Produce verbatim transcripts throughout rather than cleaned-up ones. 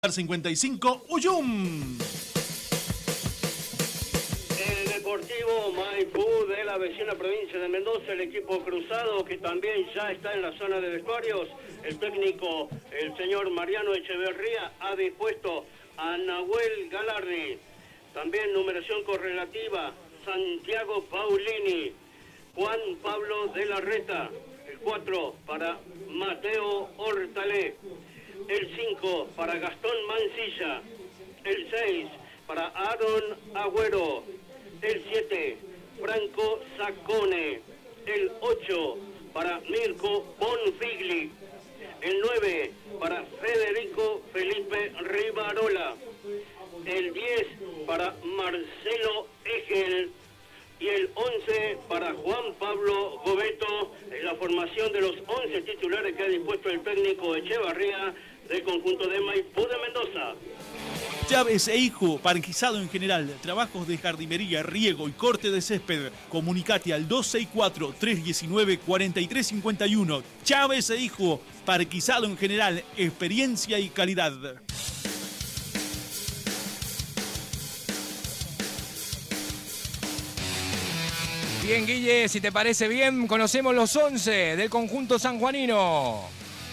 cincuenta y cinco, Uyum. El Deportivo Maipú de la vecina provincia de Mendoza, el equipo cruzado que también ya está en la zona de vestuarios. El técnico, el señor Mariano Echeverría, ha dispuesto a Nahuel Galardi. También numeración correlativa, Santiago Paulini, Juan Pablo de la Reta. El cuatro para Mateo Hortalé. El cinco para Gastón Mancilla. El seis para Aaron Agüero. El siete, Franco Saccone. El ocho para Mirko Bonfigli. El nueve para Federico Felipe Rivarola. El diez para Marcelo Egel. Y el once para Juan Pablo Gobeto, en la formación de los once titulares que ha dispuesto el técnico Echevarría del conjunto de Maipú de Mendoza. Chávez e Hijo, parquizado en general, trabajos de jardinería, riego y corte de césped. Comunicate al dos seis cuatro, tres uno nueve, cuatro tres cinco uno. Chávez e Hijo, parquizado en general, experiencia y calidad. Bien, Guille, si te parece bien, conocemos los once del conjunto sanjuanino.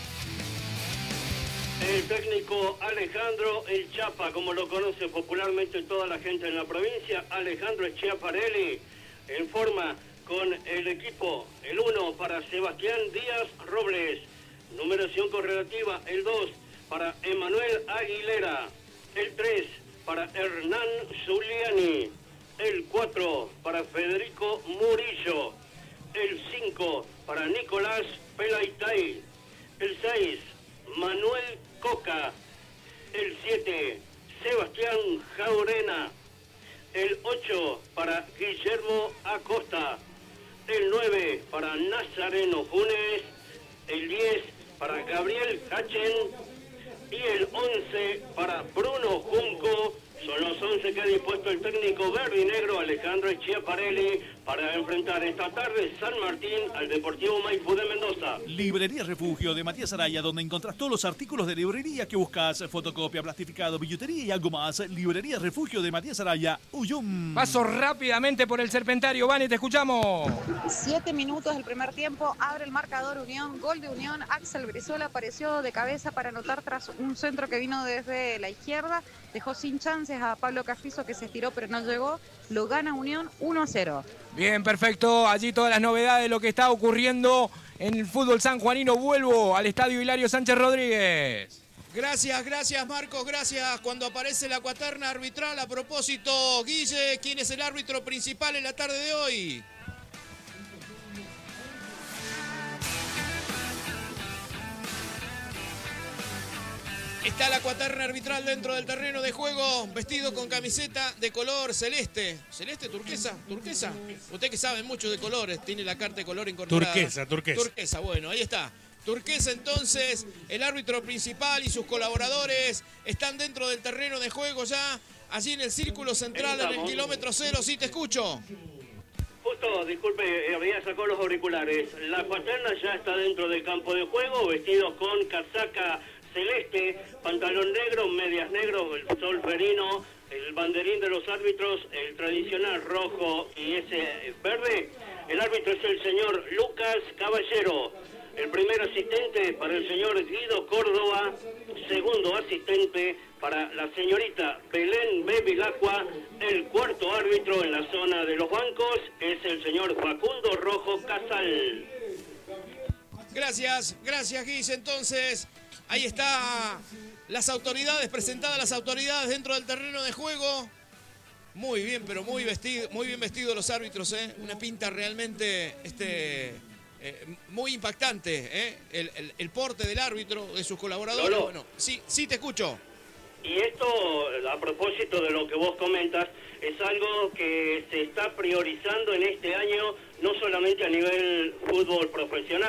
El técnico Alejandro El Chapa, como lo conoce popularmente toda la gente en la provincia, Alejandro Schiaparelli, en forma con el equipo. El uno para Sebastián Díaz Robles, numeración correlativa. El dos para Emanuel Aguilera. El tres para Hernán Zuliani. El cuatro para Federico Murillo. El cinco para Nicolás Pelaitay. El seis, Manuel Coca. El siete, Sebastián Jaurena. El ocho para Guillermo Acosta. El nueve para Nazareno Funes. El diez para Gabriel Cachen. Y el once para Bruno Junco. Son los once que ha dispuesto el técnico verde y negro Alejandro Schiaparelli para enfrentar esta tarde San Martín al Deportivo Maipú de Mendoza. Librería Refugio de Matías Araya, donde encontrás todos los artículos de librería que buscas: fotocopia, plastificado, billutería y algo más. Librería Refugio de Matías Araya, Uyum. Paso rápidamente por el Serpentario. Vane, te escuchamos. Siete minutos del primer tiempo, abre el marcador Unión, gol de Unión. Axel Brizuela apareció de cabeza para anotar tras un centro que vino desde la izquierda. Dejó sin chances a Pablo Carrizo, que se estiró pero no llegó. Lo gana Unión uno a cero. Bien, perfecto. Allí todas las novedades de lo que está ocurriendo en el fútbol sanjuanino. Vuelvo al estadio Hilario Sánchez Rodríguez. Gracias, gracias Marcos, gracias. Cuando aparece la cuaterna arbitral, a propósito, Guille, ¿quién es el árbitro principal en la tarde de hoy? Está la cuaterna arbitral dentro del terreno de juego, vestido con camiseta de color celeste. ¿Celeste, turquesa? ¿Turquesa? Usted que sabe mucho de colores, tiene la carta de color incorporada. Turquesa, turquesa. Turquesa, bueno, ahí está. Turquesa, entonces, el árbitro principal y sus colaboradores están dentro del terreno de juego ya, allí en el círculo central, en el kilómetro cero. Sí, te escucho. Justo, disculpe, había sacado los auriculares. La cuaterna ya está dentro del campo de juego, vestidos con casaca celeste, pantalón negro, medias negros, el solferino, el banderín de los árbitros, el tradicional rojo y ese verde. El árbitro es el señor Lucas Caballero. El primer asistente para el señor Guido Córdoba. Segundo asistente para la señorita Belén Bevilacqua. El cuarto árbitro en la zona de los bancos es el señor Facundo Rojo Casal. Gracias, gracias Guis. Entonces, ahí está las autoridades, presentadas las autoridades dentro del terreno de juego. Muy bien, pero muy vestido, muy bien vestidos los árbitros, ¿eh? Una pinta realmente este, eh, muy impactante, ¿eh? El, el, el porte del árbitro, de sus colaboradores. Lolo. Bueno, sí, sí te escucho. Y esto, a propósito de lo que vos comentas, es algo que se está priorizando en este año, no solamente a nivel fútbol profesional,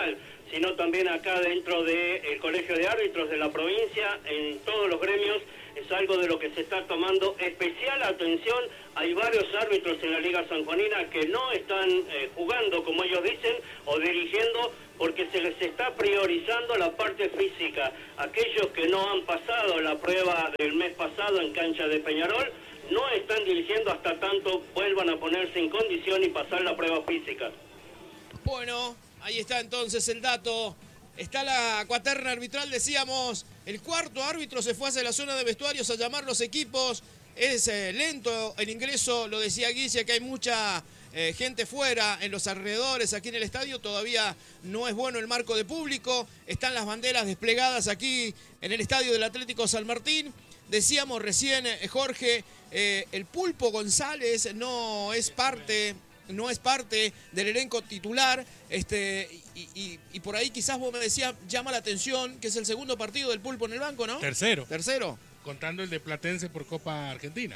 sino también acá dentro del Colegio de Árbitros de la provincia, en todos los gremios. Es algo de lo que se está tomando especial atención. Hay varios árbitros en la Liga Sanjuanina que no están eh, jugando, como ellos dicen, o dirigiendo, porque se les está priorizando la parte física. Aquellos que no han pasado la prueba del mes pasado en cancha de Peñarol, no están dirigiendo hasta tanto vuelvan a ponerse en condición y pasar la prueba física. Bueno, ahí está entonces el dato. Está la cuaterna arbitral, decíamos. El cuarto árbitro se fue hacia la zona de vestuarios a llamar los equipos. Es eh, lento el ingreso, lo decía Guille, que hay mucha eh, gente fuera, en los alrededores, aquí en el estadio. Todavía no es bueno el marco de público. Están las banderas desplegadas aquí en el estadio del Atlético San Martín. Decíamos recién, eh, Jorge, eh, el Pulpo González no es parte... no es parte del elenco titular, este, y, y, y por ahí quizás vos me decías, llama la atención, que es el segundo partido del Pulpo en el banco, ¿no? Tercero. Tercero. Contando el de Platense por Copa Argentina.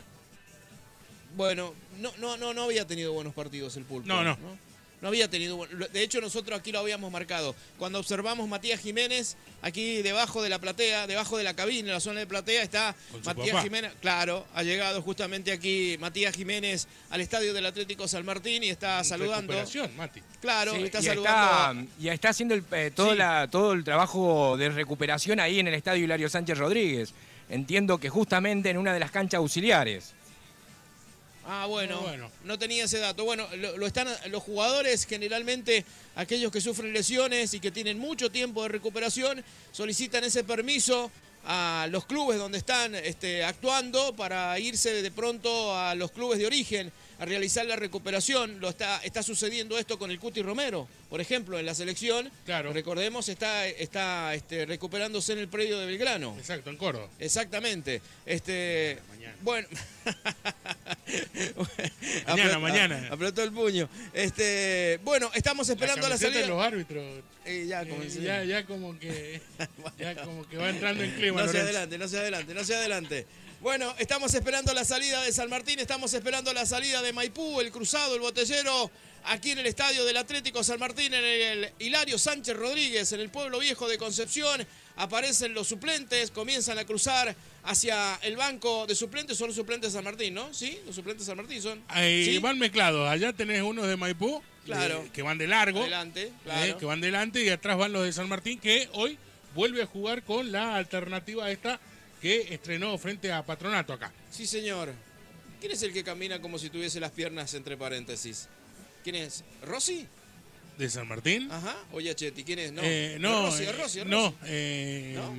Bueno, no, no, no, no había tenido buenos partidos el Pulpo. No, no. ¿no? No había tenido, de hecho nosotros aquí lo habíamos marcado. Cuando observamos Matías Jiménez, aquí debajo de la platea, debajo de la cabina, en la zona de platea, está Matías papá. Jiménez. Claro, ha llegado justamente aquí Matías Jiménez al estadio del Atlético San Martín y está En saludando. recuperación, Mati. Claro, Sí, está y saludando. Está, y está haciendo el, eh, todo, Sí. la, todo el trabajo de recuperación ahí en el estadio Hilario Sánchez Rodríguez. Entiendo que justamente en una de las canchas auxiliares. Ah, bueno, Ah, bueno. no tenía ese dato. Bueno, lo, lo están los jugadores, generalmente aquellos que sufren lesiones y que tienen mucho tiempo de recuperación, solicitan ese permiso a los clubes donde están este, actuando para irse de pronto a los clubes de origen a realizar la recuperación. Lo está, está sucediendo esto con el Cuti Romero, por ejemplo, en la selección. Claro. Recordemos, está, está este, recuperándose en el predio de Belgrano. Exacto, en Córdoba. Exactamente. Este, Mañana. bueno. Mañana, Apretó- mañana. Apretó el puño. Este, bueno, estamos esperando la, camiseta salida. de los árbitros. Eh, ya, eh, comencé. ya, ya como que ya como que va entrando en clima. No se Lorenzo. adelante, no se adelante, no se adelante. Bueno, estamos esperando la salida de San Martín, estamos esperando la salida de Maipú, el Cruzado, el Botellero, aquí en el estadio del Atlético San Martín, en el Hilario Sánchez Rodríguez, en el pueblo viejo de Concepción. Aparecen los suplentes, comienzan a cruzar hacia el banco de suplentes. Son los suplentes de San Martín, ¿no? ¿Sí? Los suplentes de San Martín son. Ahí ¿Sí? van mezclados. Allá tenés unos de Maipú, Claro. eh, que van de largo, Adelante, eh, claro. que van delante, y atrás van los de San Martín, que hoy vuelve a jugar con la alternativa esta que estrenó frente a Patronato acá. Sí, señor. ¿Quién es el que camina como si tuviese las piernas entre paréntesis? ¿Quién es? ¿Rossi? ¿De San Martín? Ajá. O Yachetti, ¿quién es? No, Eh, no, Es Rossi, eh, es Rossi, es no, Rossi. eh, ¿No?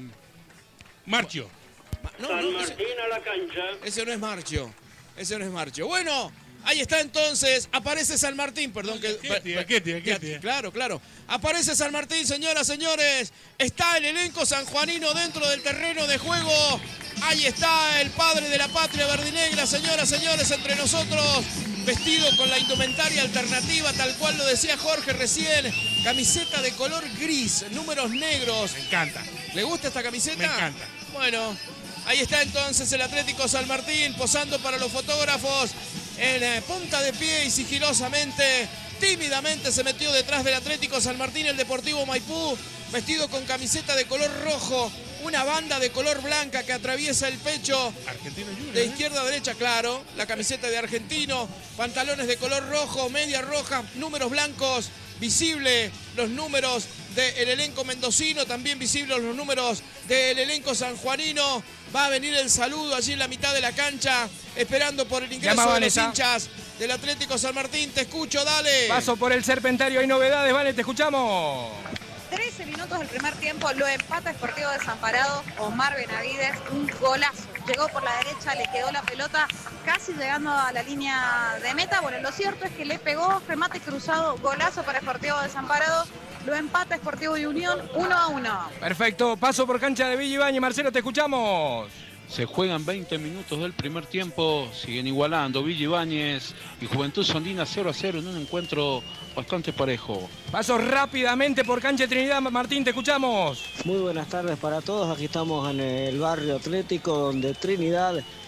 Marchio. Ma- no, San no, ese, Martín a la cancha. ese no es Marcho. Ese no es Marcho. Bueno, ahí está entonces. Aparece San Martín, perdón que. Aqueti, Aqueti, Aqueti. Ya, Claro, claro. Aparece San Martín, señoras, señores. Está el elenco sanjuanino dentro del terreno de juego. Ahí está el padre de la patria verdinegra, señoras, señores, entre nosotros. Vestido con la indumentaria alternativa, tal cual lo decía Jorge recién. Camiseta de color gris, números negros. Me encanta. ¿Le gusta esta camiseta? Me encanta. Bueno, ahí está entonces el Atlético San Martín posando para los fotógrafos en eh, punta de pie y sigilosamente, tímidamente se metió detrás del Atlético San Martín el Deportivo Maipú, vestido con camiseta de color rojo, una banda de color blanca que atraviesa el pecho. Argentino Junior. De ¿eh? izquierda a derecha, claro, la camiseta de Argentino, pantalones de color rojo, media roja, números blancos, visible los números del elenco mendocino, también visibles los números del elenco sanjuanino. Va a venir el saludo allí en la mitad de la cancha, esperando por el ingreso Llama de los Vanessa. hinchas del Atlético San Martín. Te escucho, dale. Paso por el Serpentario, hay novedades, vale, te escuchamos. trece minutos del primer tiempo, lo empata Sportivo Desamparado, Omar Benavides, un golazo. Llegó por la derecha, le quedó la pelota casi llegando a la línea de meta. Bueno, lo cierto es que le pegó, remate cruzado, golazo para Sportivo Desamparado. Lo empata Sportivo y Unión uno a uno. Perfecto, paso por cancha de Villa Ibañez, Marcelo, te escuchamos. Se juegan veinte minutos del primer tiempo, siguen igualando Villa Ibáñez y Juventud Sondina cero a cero en un encuentro bastante parejo. Paso rápidamente por cancha de Trinidad, Martín, te escuchamos. Muy buenas tardes para todos, aquí estamos en el barrio Atlético donde Trinidad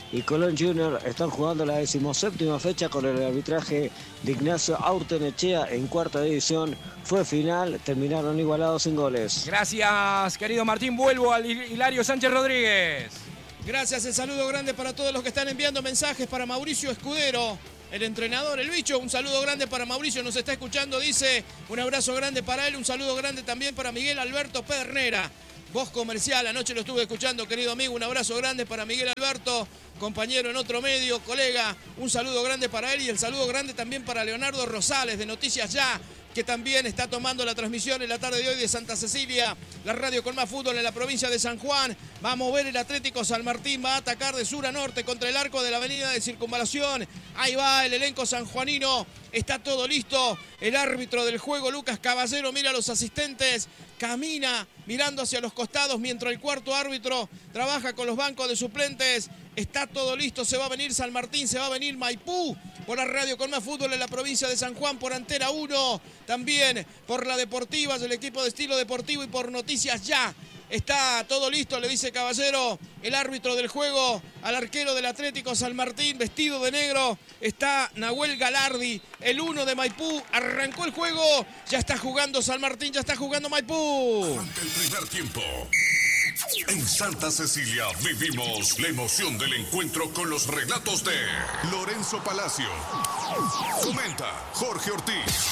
y Colón Junior están jugando la decimoséptima fecha con el arbitraje de Ignacio Aurtenechea en cuarta división. Fue final, terminaron igualados sin goles. Gracias, querido Martín. Vuelvo al Hilario Sánchez Rodríguez. Gracias, el saludo grande para todos los que están enviando mensajes. Para Mauricio Escudero, el entrenador, el bicho, un saludo grande para Mauricio, nos está escuchando, dice, un abrazo grande para él, un saludo grande también para Miguel Alberto Pedernera, voz comercial, anoche lo estuve escuchando, querido amigo, un abrazo grande para Miguel Alberto, compañero en otro medio, colega, un saludo grande para él y el saludo grande también para Leonardo Rosales de Noticias Ya, que también está tomando la transmisión en la tarde de hoy de Santa Cecilia, la radio con más fútbol en la provincia de San Juan. Va a mover el Atlético San Martín, va a atacar de sur a norte contra el arco de la avenida de Circunvalación. Ahí va el elenco sanjuanino, está todo listo. El árbitro del juego, Lucas Caballero, mira a los asistentes, camina mirando hacia los costados mientras el cuarto árbitro trabaja con los bancos de suplentes. Está todo listo, se va a venir San Martín, se va a venir Maipú, por la radio con más fútbol en la provincia de San Juan, por Antena uno, también por la Deportiva, el equipo de estilo deportivo y por Noticias Ya. Está todo listo, le dice Caballero, el árbitro del juego, al arquero del Atlético San Martín, vestido de negro. Está Nahuel Galardi, el uno de Maipú. Arrancó el juego, ya está jugando San Martín, ya está jugando Maipú. Arranca el primer tiempo. En Santa Cecilia vivimos la emoción del encuentro con los relatos de Lorenzo Palacio. Comenta Jorge Ortiz.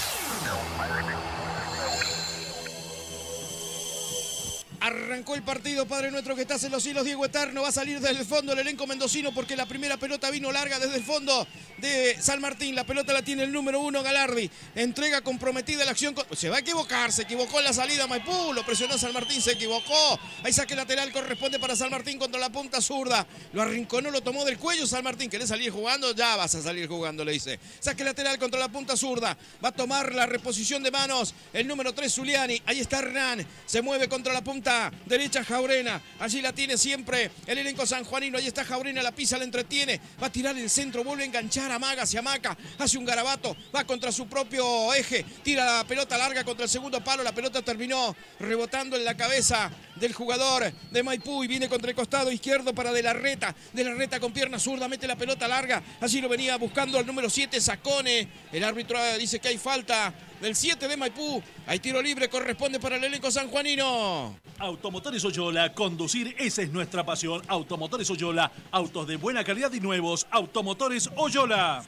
Arrancó el partido, Padre nuestro que estás en los cielos, Diego Eterno, va a salir desde el fondo el elenco mendocino porque la primera pelota vino larga desde el fondo de San Martín. La pelota la tiene el número uno, Galardi. Entrega comprometida la acción. Con... Se va a equivocar, se equivocó en la salida Maipú, lo presionó San Martín, se equivocó. Ahí saque lateral corresponde para San Martín contra la punta zurda. Lo arrinconó, lo tomó del cuello San Martín. ¿Querés salir jugando? Ya vas a salir jugando, le dice. Saque lateral contra la punta zurda. Va a tomar la reposición de manos el número tres, Zuliani. Ahí está Hernán. Se mueve contra la punta derecha Jaurena, allí la tiene siempre el elenco sanjuanino, ahí está Jaurena, la pisa, la entretiene, va a tirar el centro, vuelve a enganchar, amaga, se amaca, hace un garabato, va contra su propio eje, tira la pelota larga contra el segundo palo, la pelota terminó rebotando en la cabeza del jugador de Maipú y viene contra el costado izquierdo para De la Reta, De la Reta con pierna zurda, mete la pelota larga, allí lo venía buscando el número siete, Sacone, el árbitro dice que hay falta del siete de Maipú, hay tiro libre, corresponde para el elenco sanjuanino. Automotores Oyola, conducir, esa es nuestra pasión. Automotores Oyola, autos de buena calidad y nuevos. Automotores Oyola.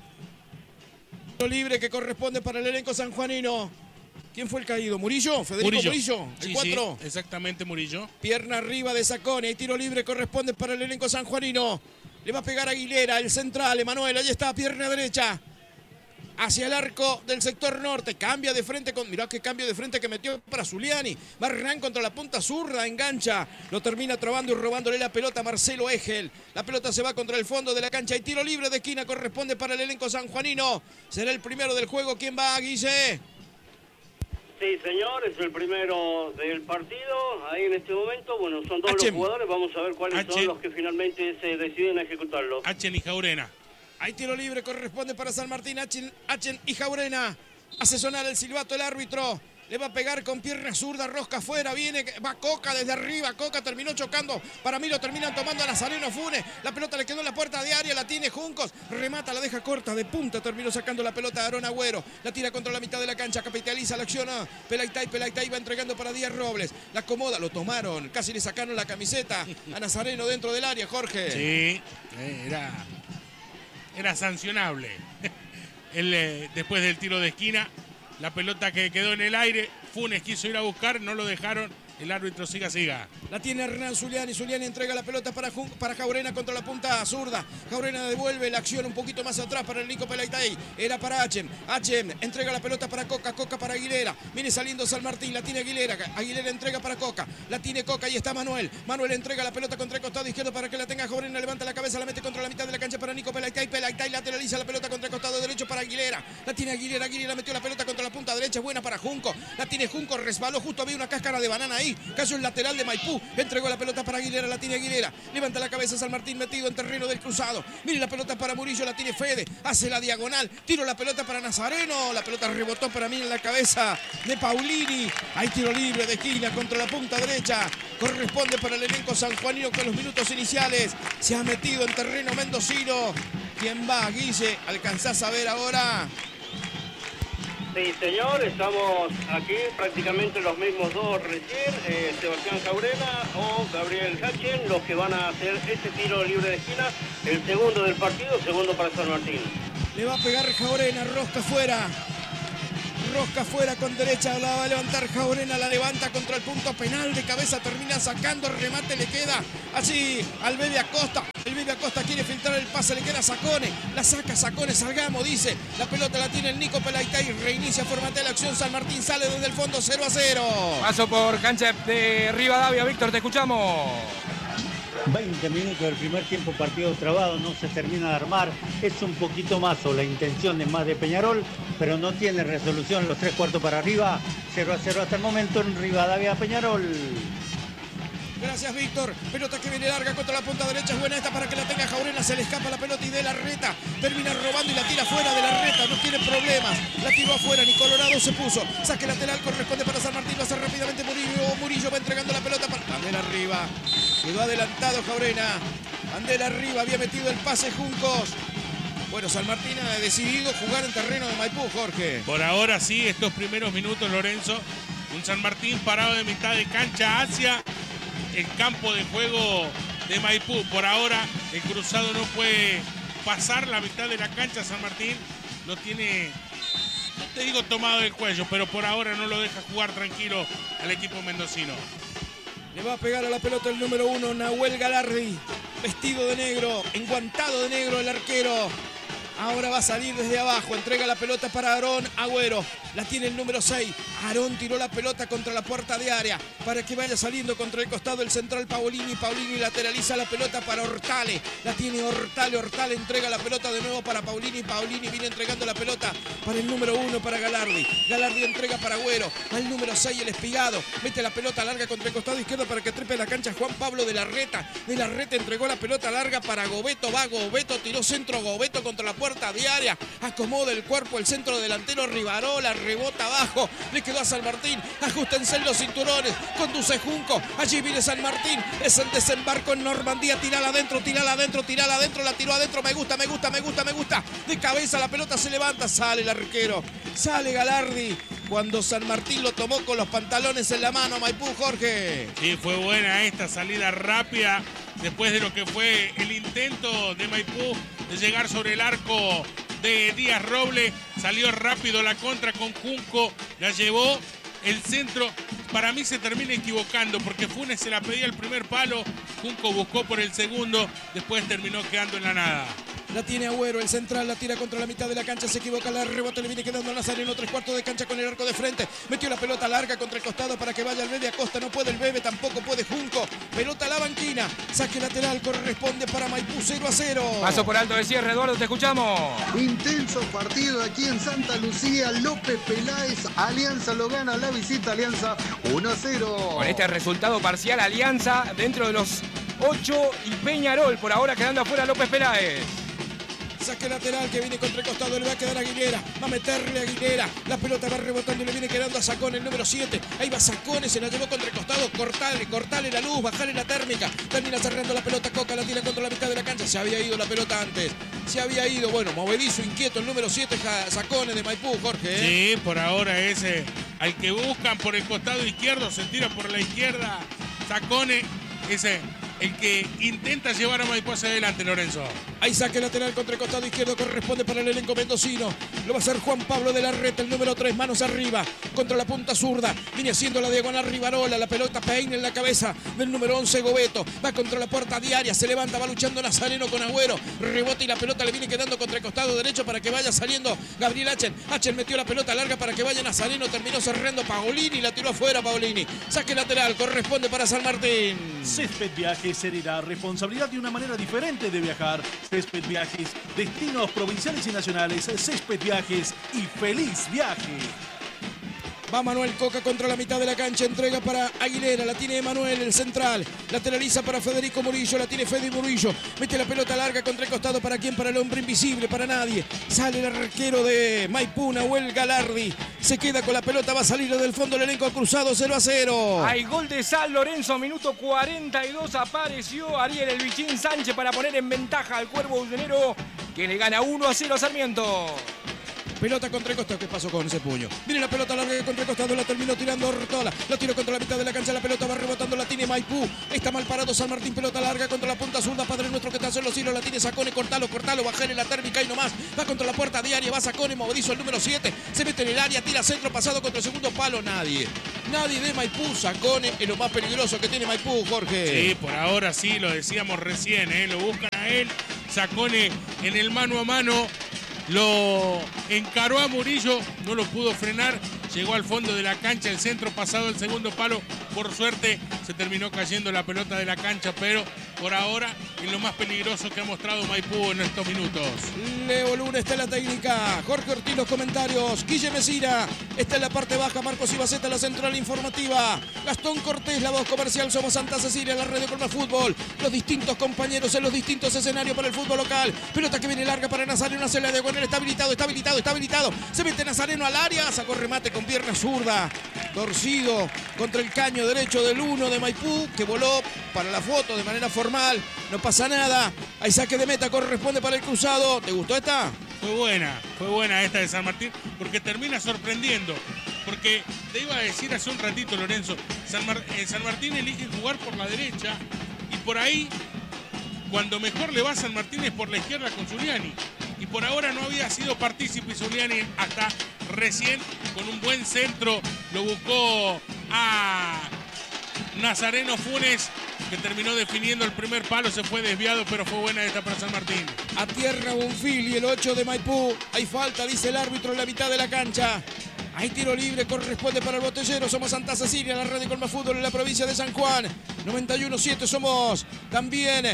Tiro libre que corresponde para el elenco sanjuanino. ¿Quién fue el caído? ¿Murillo? ¿Federico Murillo? Murillo el sí, cuatro. Sí, exactamente, Murillo. Pierna arriba de Sacone, hay tiro libre, corresponde para el elenco sanjuanino. Le va a pegar a Aguilera, el central, Emanuel, ahí está, pierna derecha. Hacia el arco del sector norte, cambia de frente, con mirá qué cambio de frente que metió para Zuliani, va Hernán contra la punta zurda, engancha, lo termina trabando y robándole la pelota a Marcelo Egel, la pelota se va contra el fondo de la cancha y tiro libre de esquina corresponde para el elenco sanjuanino, será el primero del juego, ¿quién va, Guille? Sí, señor, es el primero del partido, ahí en este momento, bueno, son todos los jugadores, vamos a ver cuáles H. son los que finalmente se deciden a ejecutarlo. Achen y Jaurena. Hay tiro libre, corresponde para San Martín, Achen, Achen y Jaurena. Hace sonar el silbato el árbitro. Le va a pegar con pierna zurda, rosca afuera, viene, va Coca desde arriba, Coca terminó chocando, para mí lo terminan tomando a Nazareno Funes, la pelota le quedó en la puerta de área, la tiene Juncos, remata, la deja corta, de punta terminó sacando la pelota a Aarón Agüero, la tira contra la mitad de la cancha, capitaliza la acción, Pelaitay, Pelaitay va entregando para Díaz Robles, la acomoda, lo tomaron, casi le sacaron la camiseta a Nazareno dentro del área, Jorge. Sí, era, era sancionable, Él, eh, después del tiro de esquina. La pelota que quedó en el aire, Funes quiso ir a buscar, no lo dejaron, el árbitro siga, siga. La tiene Hernán Zuliani, Zuliani entrega la pelota para, para Jaurena contra la punta zurda. Jaurena devuelve la acción un poquito más atrás para el Nico Pelaitay. Era para Achem, Achem entrega la pelota para Coca, Coca para Aguilera. Viene saliendo San Martín, la tiene Aguilera, Aguilera entrega para Coca. La tiene Coca y está Manuel. Manuel entrega la pelota contra el costado izquierdo para que la tenga Jaurena, levanta la cabeza, la mete contra la mitad de la cancha para Nico Pelaitay. Pelaitay lateraliza la pelota contra el costado derecho para Aguilera. La tiene Aguilera, Aguilera metió la pelota contra la punta derecha, buena para Junco. La tiene Junco, resbaló, justo había una cáscara de banana ahí. ahí. Cayó el lateral de Maipú. Entregó la pelota para Aguilera. La tiene Aguilera. Levanta la cabeza San Martín metido en terreno del cruzado. Mire la pelota para Murillo. La tiene Fede. Hace la diagonal. Tiro la pelota para Nazareno. La pelota rebotó para mí en la cabeza de Paulini. Hay tiro libre de esquina contra la punta derecha. Corresponde para el elenco sanjuanino con los minutos iniciales. Se ha metido en terreno mendocino. ¿Quién va, Guille? ¿Alcanzás a ver ahora? Sí, señor, estamos aquí prácticamente los mismos dos recién, eh, Sebastián Jaurena o Gabriel Hachen, los que van a hacer ese tiro libre de esquina, el segundo del partido, segundo para San Martín. Le va a pegar Jaurena, rosca fuera. Rosca fuera con derecha, la va a levantar Jaurena, la levanta contra el punto penal, de cabeza termina sacando, el remate le queda allí al Bebe Acosta. El Bebe Acosta quiere filtrar el pase, le queda Sacone, la saca Sacone, salgamos, dice. La pelota la tiene el Nico Pelaitay, reinicia, formatea la acción, San Martín sale desde el fondo cero a cero. Paso por cancha de Rivadavia, Víctor, te escuchamos. veinte minutos del primer tiempo, partido trabado, no se termina de armar. Es un poquito más, o la intención es más de Peñarol, pero no tiene resolución los tres cuartos para arriba. cero a cero hasta el momento en Rivadavia Peñarol. Gracias, Víctor. Pelota que viene larga contra la punta derecha. Es buena esta para que la tenga Jaurena. Se le escapa la pelota y de la reta termina robando y la tira fuera de la reta. No tiene problemas. La tiró afuera. Ni Colorado se puso. Saque lateral corresponde para San Martín. Lo hace rápidamente Murillo. Murillo va entregando la pelota para Bandera arriba. Quedó adelantado Jaurena. Bandera arriba. Había metido el pase Juncos. Bueno, San Martín ha decidido jugar en terreno de Maipú, Jorge. Por ahora sí, estos primeros minutos, Lorenzo. Un San Martín parado de mitad de cancha hacia el campo de juego de Maipú. Por ahora el cruzado no puede pasar la mitad de la cancha. San Martín lo tiene, no te digo tomado del cuello, pero por ahora no lo deja jugar tranquilo al equipo mendocino. Le va a pegar a la pelota el número uno, Nahuel Galardi, vestido de negro, enguantado de negro el arquero. Ahora va a salir desde abajo, entrega la pelota para Aarón Agüero. La tiene el número seis. Aarón tiró la pelota contra la puerta de área para que vaya saliendo contra el costado el central Paolini. Paolini lateraliza la pelota para Hortale. La tiene Hortale. Hortale entrega la pelota de nuevo para Paolini. Paolini viene entregando la pelota para el número uno, para Galardi. Galardi entrega para Agüero. Al número seis, el Espigado. Mete la pelota larga contra el costado izquierdo para que trepe la cancha Juan Pablo de la Reta. De la Reta entregó la pelota larga para Gobeto. Va Gobeto, tiró centro Gobeto contra la puerta de área. Acomoda el cuerpo el centro delantero Rivarola. Rebota abajo. Le quedó a San Martín. Ajustense en los cinturones. Conduce Junco. Allí viene San Martín. Es el desembarco en Normandía. Tirala adentro, tirala adentro, tirala adentro. La tiró adentro. Me gusta, me gusta, me gusta, me gusta. De cabeza la pelota se levanta. Sale el arquero. Sale Galardi. Cuando San Martín lo tomó con los pantalones en la mano. Maipú, Jorge. Sí, fue buena esta salida rápida. Después de lo que fue el intento de Maipú de llegar sobre el arco de Díaz Roble, salió rápido la contra con Junco, la llevó el centro. Para mí se termina equivocando porque Funes se la pedía el primer palo, Junco buscó por el segundo, después terminó quedando en la nada. La tiene Agüero, el central, la tira contra la mitad de la cancha, se equivoca, la rebote le viene quedando a Nazareno, tres cuartos de cancha con el arco de frente, metió la pelota larga contra el costado para que vaya el Bebe Acosta, no puede el Bebe, tampoco puede Junco, pelota a la banquina, saque lateral, corresponde para Maipú, cero a cero. Paso por alto de cierre, Eduardo, te escuchamos. Intenso partido aquí en Santa Lucía, López Peláez, Alianza lo gana, la visita Alianza uno a cero. Con este resultado parcial, Alianza dentro de los ocho y Peñarol por ahora quedando afuera López Peláez. Saque lateral que viene contra el costado, le va a quedar a Aguilera, va a meterle a Aguilera, la pelota va rebotando y le viene quedando a Sacón, el número siete, ahí va Sacone, se la llevó contra el costado, cortale, cortale la luz, bajale la térmica, termina cerrando la pelota, Coca la tira contra la mitad de la cancha, se había ido la pelota antes, se había ido, bueno, movedizo, inquieto, el número siete, Sacone de Maipú, Jorge. ¿eh? Sí, por ahora ese, al que buscan por el costado izquierdo, se tira por la izquierda, Sacone, ese... el que intenta llevar a Maipú hacia adelante, Lorenzo. Hay saque lateral contra el costado izquierdo, corresponde para el elenco mendocino. Lo va a hacer Juan Pablo de la Reta, el número tres, manos arriba, contra la punta zurda. Viene haciendo la diagonal Rivarola, la pelota peina en la cabeza del número once, Gobeto. Va contra la puerta diaria, se levanta, va luchando Nazareno con Agüero. Rebota y la pelota le viene quedando contra el costado derecho para que vaya saliendo Gabriel Hachen. Hachen metió la pelota larga para que vaya Nazareno, terminó cerrando Paolini, la tiró afuera Paolini. Saque lateral, corresponde para San Martín. Césped Viajes heredá responsabilidad de una manera diferente de viajar. Césped Viajes, destinos provinciales y nacionales. Césped Viajes y feliz viaje. Va Manuel Coca contra la mitad de la cancha. Entrega para Aguilera. La tiene Manuel, el central. Lateraliza para Federico Murillo. La tiene Fede Murillo. Mete la pelota larga contra el costado. ¿Para quién? Para el hombre invisible. Para nadie. Sale el arquero de Maipú, Nahuel Galardi. Se queda con la pelota. Va a salir del fondo el elenco cruzado. cero a cero. Hay gol de San Lorenzo. Minuto cuarenta y dos. Apareció Ariel El Bichín Sánchez para poner en ventaja al Cuervo Usenero, que le gana uno a cero a Sarmiento. Pelota contra el costado. ¿Qué pasó con ese puño? Viene la pelota larga contra el costado. La terminó tirando Ortola. La tiró contra la mitad de la cancha. La pelota va rebotando. La tiene Maipú. Está mal parado San Martín. Pelota larga contra la punta zurda. Padre nuestro que está en los hilos. La tiene Sacone. Cortalo, cortalo. Bajale la térmica y nomás. Va contra la puerta diaria. Va Sacone. Movedizo el número siete. Se mete en el área. Tira centro pasado contra el segundo palo. Nadie. Nadie de Maipú. Sacone es lo más peligroso que tiene Maipú, Jorge. Sí, por ahora sí. Lo decíamos recién. ¿eh? Lo buscan a él. Sacone en el mano a mano. Lo encaró a Murillo, no lo pudo frenar, llegó al fondo de la cancha, el centro pasado el segundo palo, por suerte se terminó cayendo la pelota de la cancha, pero por ahora es lo más peligroso que ha mostrado Maipú en estos minutos. Leo Luna está en la técnica, Jorge Ortiz los comentarios, Guille Mesina está en la parte baja, Marcos Ibaceta la central informativa, Gastón Cortés la voz comercial, somos Santa Cecilia, la red de Colma Fútbol, los distintos compañeros en los distintos escenarios para el fútbol local, pelota que viene larga para Nazareno, hace la diagonal, está habilitado, está habilitado, está habilitado, se mete Nazareno al área, sacó remate con pierna zurda, torcido contra el caño derecho del uno de Maipú, que voló para la foto de manera formal, no pasa nada, hay saque de meta, corresponde para el cruzado. ¿Te gustó esta? Fue buena, fue buena esta de San Martín, porque termina sorprendiendo, porque te iba a decir hace un ratito, Lorenzo, San, Mar eh, San Martín elige jugar por la derecha, y por ahí, cuando mejor le va a San Martín es por la izquierda con Zuliani, y por ahora no había sido partícipe Zuliani hasta recién, con un buen centro, lo buscó a Nazareno Funes, que terminó definiendo el primer palo, se fue desviado, pero fue buena esta para San Martín. A tierra Bonfil y el ocho de Maipú, hay falta, dice el árbitro en la mitad de la cancha. Hay tiro libre, corresponde para el Botellero. Somos Santa Cecilia, la red de Colma Fútbol en la provincia de San Juan. noventa y uno siete somos también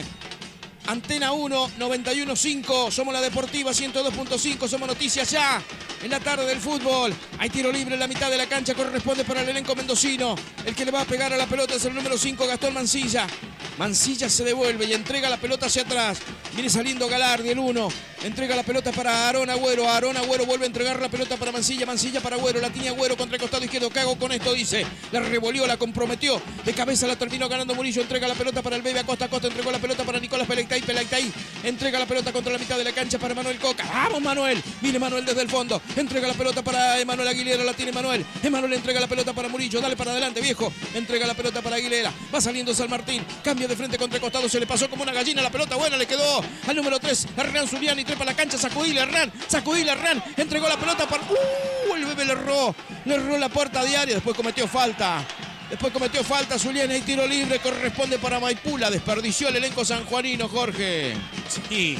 Antena uno, noventa y uno cinco. Somos la Deportiva, ciento dos punto cinco. Somos Noticias Ya en la tarde del fútbol. Hay tiro libre en la mitad de la cancha, corresponde para el elenco mendocino. El que le va a pegar a la pelota es el número cinco, Gastón Mancilla. Mancilla se devuelve y entrega la pelota hacia atrás. Viene saliendo Galardi, el uno. Entrega la pelota para Aarón Agüero. Aarón Agüero vuelve a entregar la pelota para Mancilla. Mancilla para Agüero. La tiene Agüero contra el costado izquierdo. ¿Qué hago con esto? Dice. La revolvió, la comprometió. De cabeza la terminó ganando Murillo. Entrega la pelota para el Bebe Acosta. Acosta entregó la pelota para Nicolás Pelectay. Pelectay entrega la pelota contra la mitad de la cancha para Manuel Coca. ¡Vamos, Manuel! Viene Manuel desde el fondo. Entrega la pelota para Emanuel Aguilera. La tiene Manuel. Emanuel entrega la pelota para Murillo. Dale para adelante, viejo. Entrega la pelota para Aguilera. Va saliendo San Martín. Cambia de frente contra el costado. Se le pasó como una gallina la pelota. Buena, le quedó al número tres. Hernán Zuliani. Trepa la cancha. Sacudile, Hernán. Sacudile, Hernán. Entregó la pelota para... ¡Uh! El Bebe le erró. Le erró la puerta diaria. Después cometió falta. Después cometió falta Zuliani. Hay tiro libre. Corresponde para Maipú. La desperdició el elenco sanjuanino, Jorge. Sí.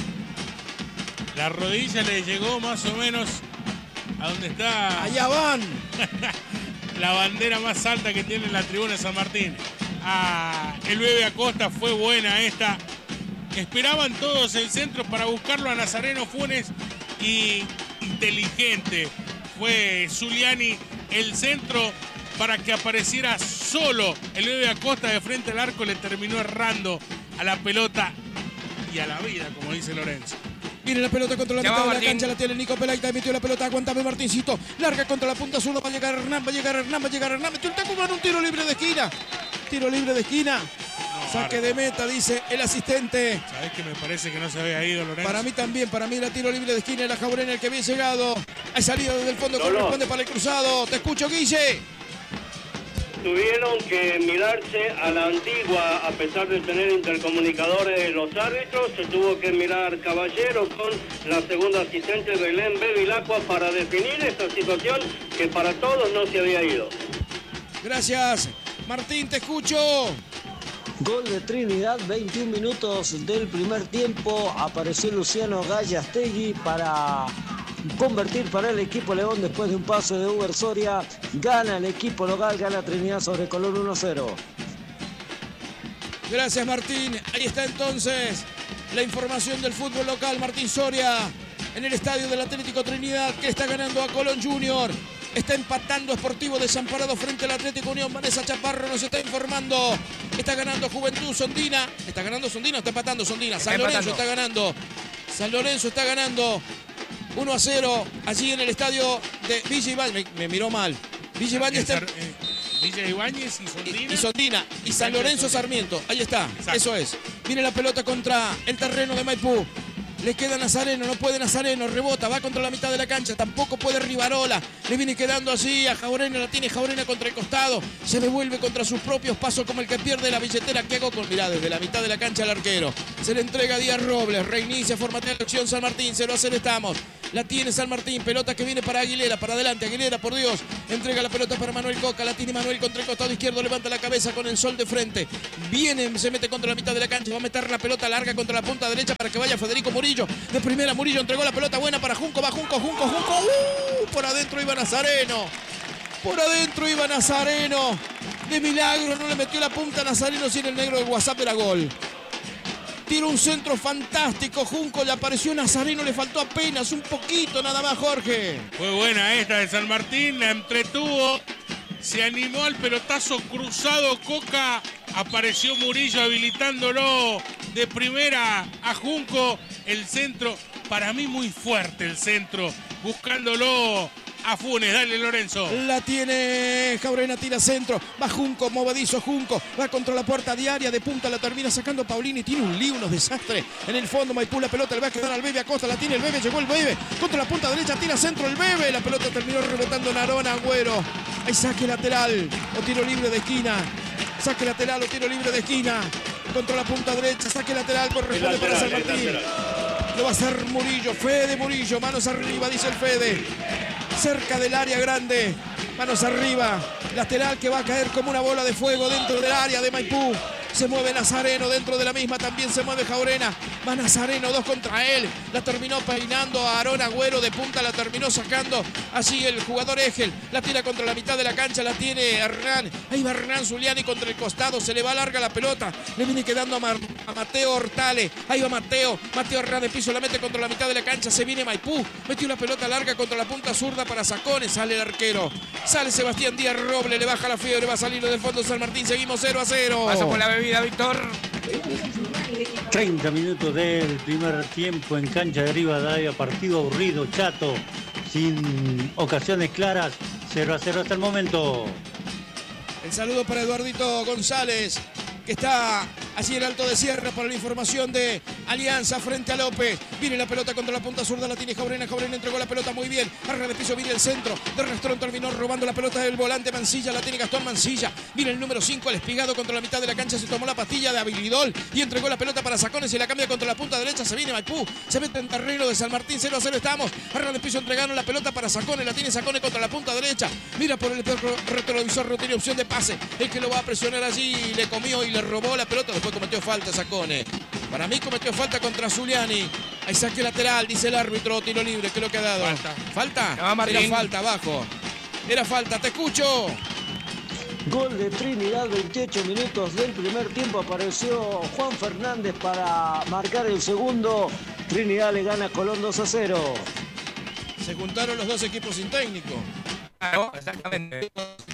La rodilla le llegó más o menos a donde está... Allá van. La bandera más alta que tiene la tribuna de San Martín. Ah, el Bebe Acosta, fue buena esta. Esperaban todos el centro para buscarlo a Nazareno Funes y inteligente fue Zuliani el centro para que apareciera solo el Bebe Acosta de frente al arco. Le terminó errando a la pelota y a la vida, como dice Lorenzo. Viene la pelota contra la Ya mitad va, de la Martín. cancha, la tiene Nico Pelaita, metió la pelota, aguántame Martincito, larga contra la punta zurda, va a llegar Hernán, va a llegar Hernán, va a llegar Hernán, metió el taco con un tiro libre de esquina, tiro libre de esquina, No, saque ahora, de meta, dice el asistente. ¿sabés que me parece que no se había ido, Lorenzo? Para mí también, para mí la tiro libre de esquina, la Jaurena el que había llegado, hay salida desde el fondo, Lolo. corresponde para el cruzado, te escucho, Guille. Tuvieron que mirarse a la antigua, a pesar de tener intercomunicadores los árbitros, se tuvo que mirar Caballero con la segunda asistente Belén Bevilacqua para definir esta situación que para todos no se había ido. Gracias, Martín, te escucho. Gol de Trinidad, veintiún minutos del primer tiempo. Apareció Luciano Gallastegui para convertir para el equipo León después de un pase de Uber Soria. Gana el equipo local, gana Trinidad sobre Colón uno cero. Gracias, Martín. Ahí está entonces la información del fútbol local. Martín Soria en el estadio del Atlético Trinidad, que está ganando a Colón Junior. Está empatando Sportivo Desamparado frente al Atlético Unión. Vanessa Chaparro nos está informando. Está ganando Juventud Sondina. ¿Está ganando Sondina o está empatando Sondina? San Lorenzo está ganando. San Lorenzo está ganando uno a cero allí en el estadio de Villa Ibáñez. Me, me miró mal. Villa Ibáñez está... Eh, Villa Ibáñez y Sondina. Y, y Sondina. Y San Lorenzo Sarmiento. Ahí está. Exacto. Eso es. Viene la pelota contra el terreno de Maipú. Le queda Nazareno, no puede Nazareno, rebota, va contra la mitad de la cancha, tampoco puede Rivarola, le viene quedando así a Jaurena, la tiene Jaurena contra el costado, se devuelve contra sus propios pasos como el que pierde la billetera. ¿Qué hago con? Mirá, desde la mitad de la cancha al arquero, se le entrega a Díaz Robles, reinicia, formatea la acción San Martín, cero a cero estamos, la tiene San Martín, pelota que viene para Aguilera, para adelante, Aguilera, por Dios, entrega la pelota para Manuel Coca, la tiene Manuel contra el costado izquierdo, levanta la cabeza con el sol de frente, viene, se mete contra la mitad de la cancha, va a meter la pelota larga contra la punta derecha para que vaya Federico Murillo. De primera Murillo entregó la pelota buena para Junco, va Junco, Junco, Junco. Uh, por adentro iba Nazareno. Por adentro iba Nazareno. De milagro no le metió la punta a Nazareno, si en el negro del WhatsApp era gol. Tira un centro fantástico, Junco, le apareció Nazareno, le faltó apenas un poquito nada más, Jorge. Fue buena esta de San Martín, la entretuvo. Se animó al pelotazo cruzado, Coca, apareció Murillo habilitándolo de primera a Junco, el centro, para mí muy fuerte el centro, buscándolo a Funes, dale Lorenzo. La tiene Jaurena, tira centro, va Junco, movedizo Junco, va contra la puerta diaria, de punta la termina sacando Paulini, tiene un lío, unos desastres en el fondo, Maipú la pelota le va a quedar al Bebe Acosta, la tiene el Bebe, llegó el Bebe, contra la punta derecha, tira centro el Bebe, la pelota terminó rebotando en Arona, Agüero, hay saque lateral, o tiro libre de esquina, saque lateral o tiro libre de esquina, contra la punta derecha, saque lateral, corresponde para San Martín, lo va a hacer Murillo, Fede Murillo, manos arriba, dice el Fede. Cerca del área grande, manos arriba, lateral que va a caer como una bola de fuego dentro del área de Maipú. Se mueve Nazareno, dentro de la misma también se mueve Jaurena. Va Nazareno, dos contra él. La terminó peinando a Aarón Agüero, de punta la terminó sacando así el jugador Egel. La tira contra la mitad de la cancha, la tiene Hernán. Ahí va Hernán Zuliani contra el costado, se le va larga la pelota. Le viene quedando a, Mar a Mateo Hortale. Ahí va Mateo, Mateo Hernán de piso, la mete contra la mitad de la cancha. Se viene Maipú, metió una pelota larga contra la punta zurda para Sacones. Sale el arquero, sale Sebastián Díaz Robles, le baja la fiebre, va a salir del fondo San Martín. Seguimos cero a cero. Paso por la bebida, Víctor. treinta minutos del primer tiempo en cancha de Rivadavia, partido aburrido, chato, sin ocasiones claras, cero a cero hasta el momento. El saludo para Eduardito González, que está allí en Alto de Sierra para la información de Alianza frente a López. Viene la pelota contra la punta zurda, la tiene Jaurena. Jaurena entregó la pelota muy bien. Arra de piso, viene el centro. De Rastrón terminó robando la pelota del volante Mancilla. La tiene Gastón Mancilla. Viene el número cinco, el espigado contra la mitad de la cancha. Se tomó la pastilla de Habilidol y entregó la pelota para Sacones y la cambia contra la punta derecha. Se viene Maipú. Se mete en terreno de San Martín. cero a cero estamos. Arra de piso entregaron la pelota para Sacones. La tiene Sacones contra la punta derecha. Mira por el retrovisor, no tiene opción de pase. El que lo va a presionar allí le comió y le robó la pelota. Después cometió falta Sacones. Para mí cometió falta contra Zuliani. Hay saque lateral, dice el árbitro. Tiro libre, ¿qué es lo que ha dado? Falta. ¿Falta? No, Era falta, abajo. Era falta, te escucho. Gol de Trinidad, veintiocho minutos del primer tiempo. Apareció Juan Fernández para marcar el segundo. Trinidad le gana a Colón dos a cero. Se juntaron los dos equipos sin técnico. Claro, exactamente.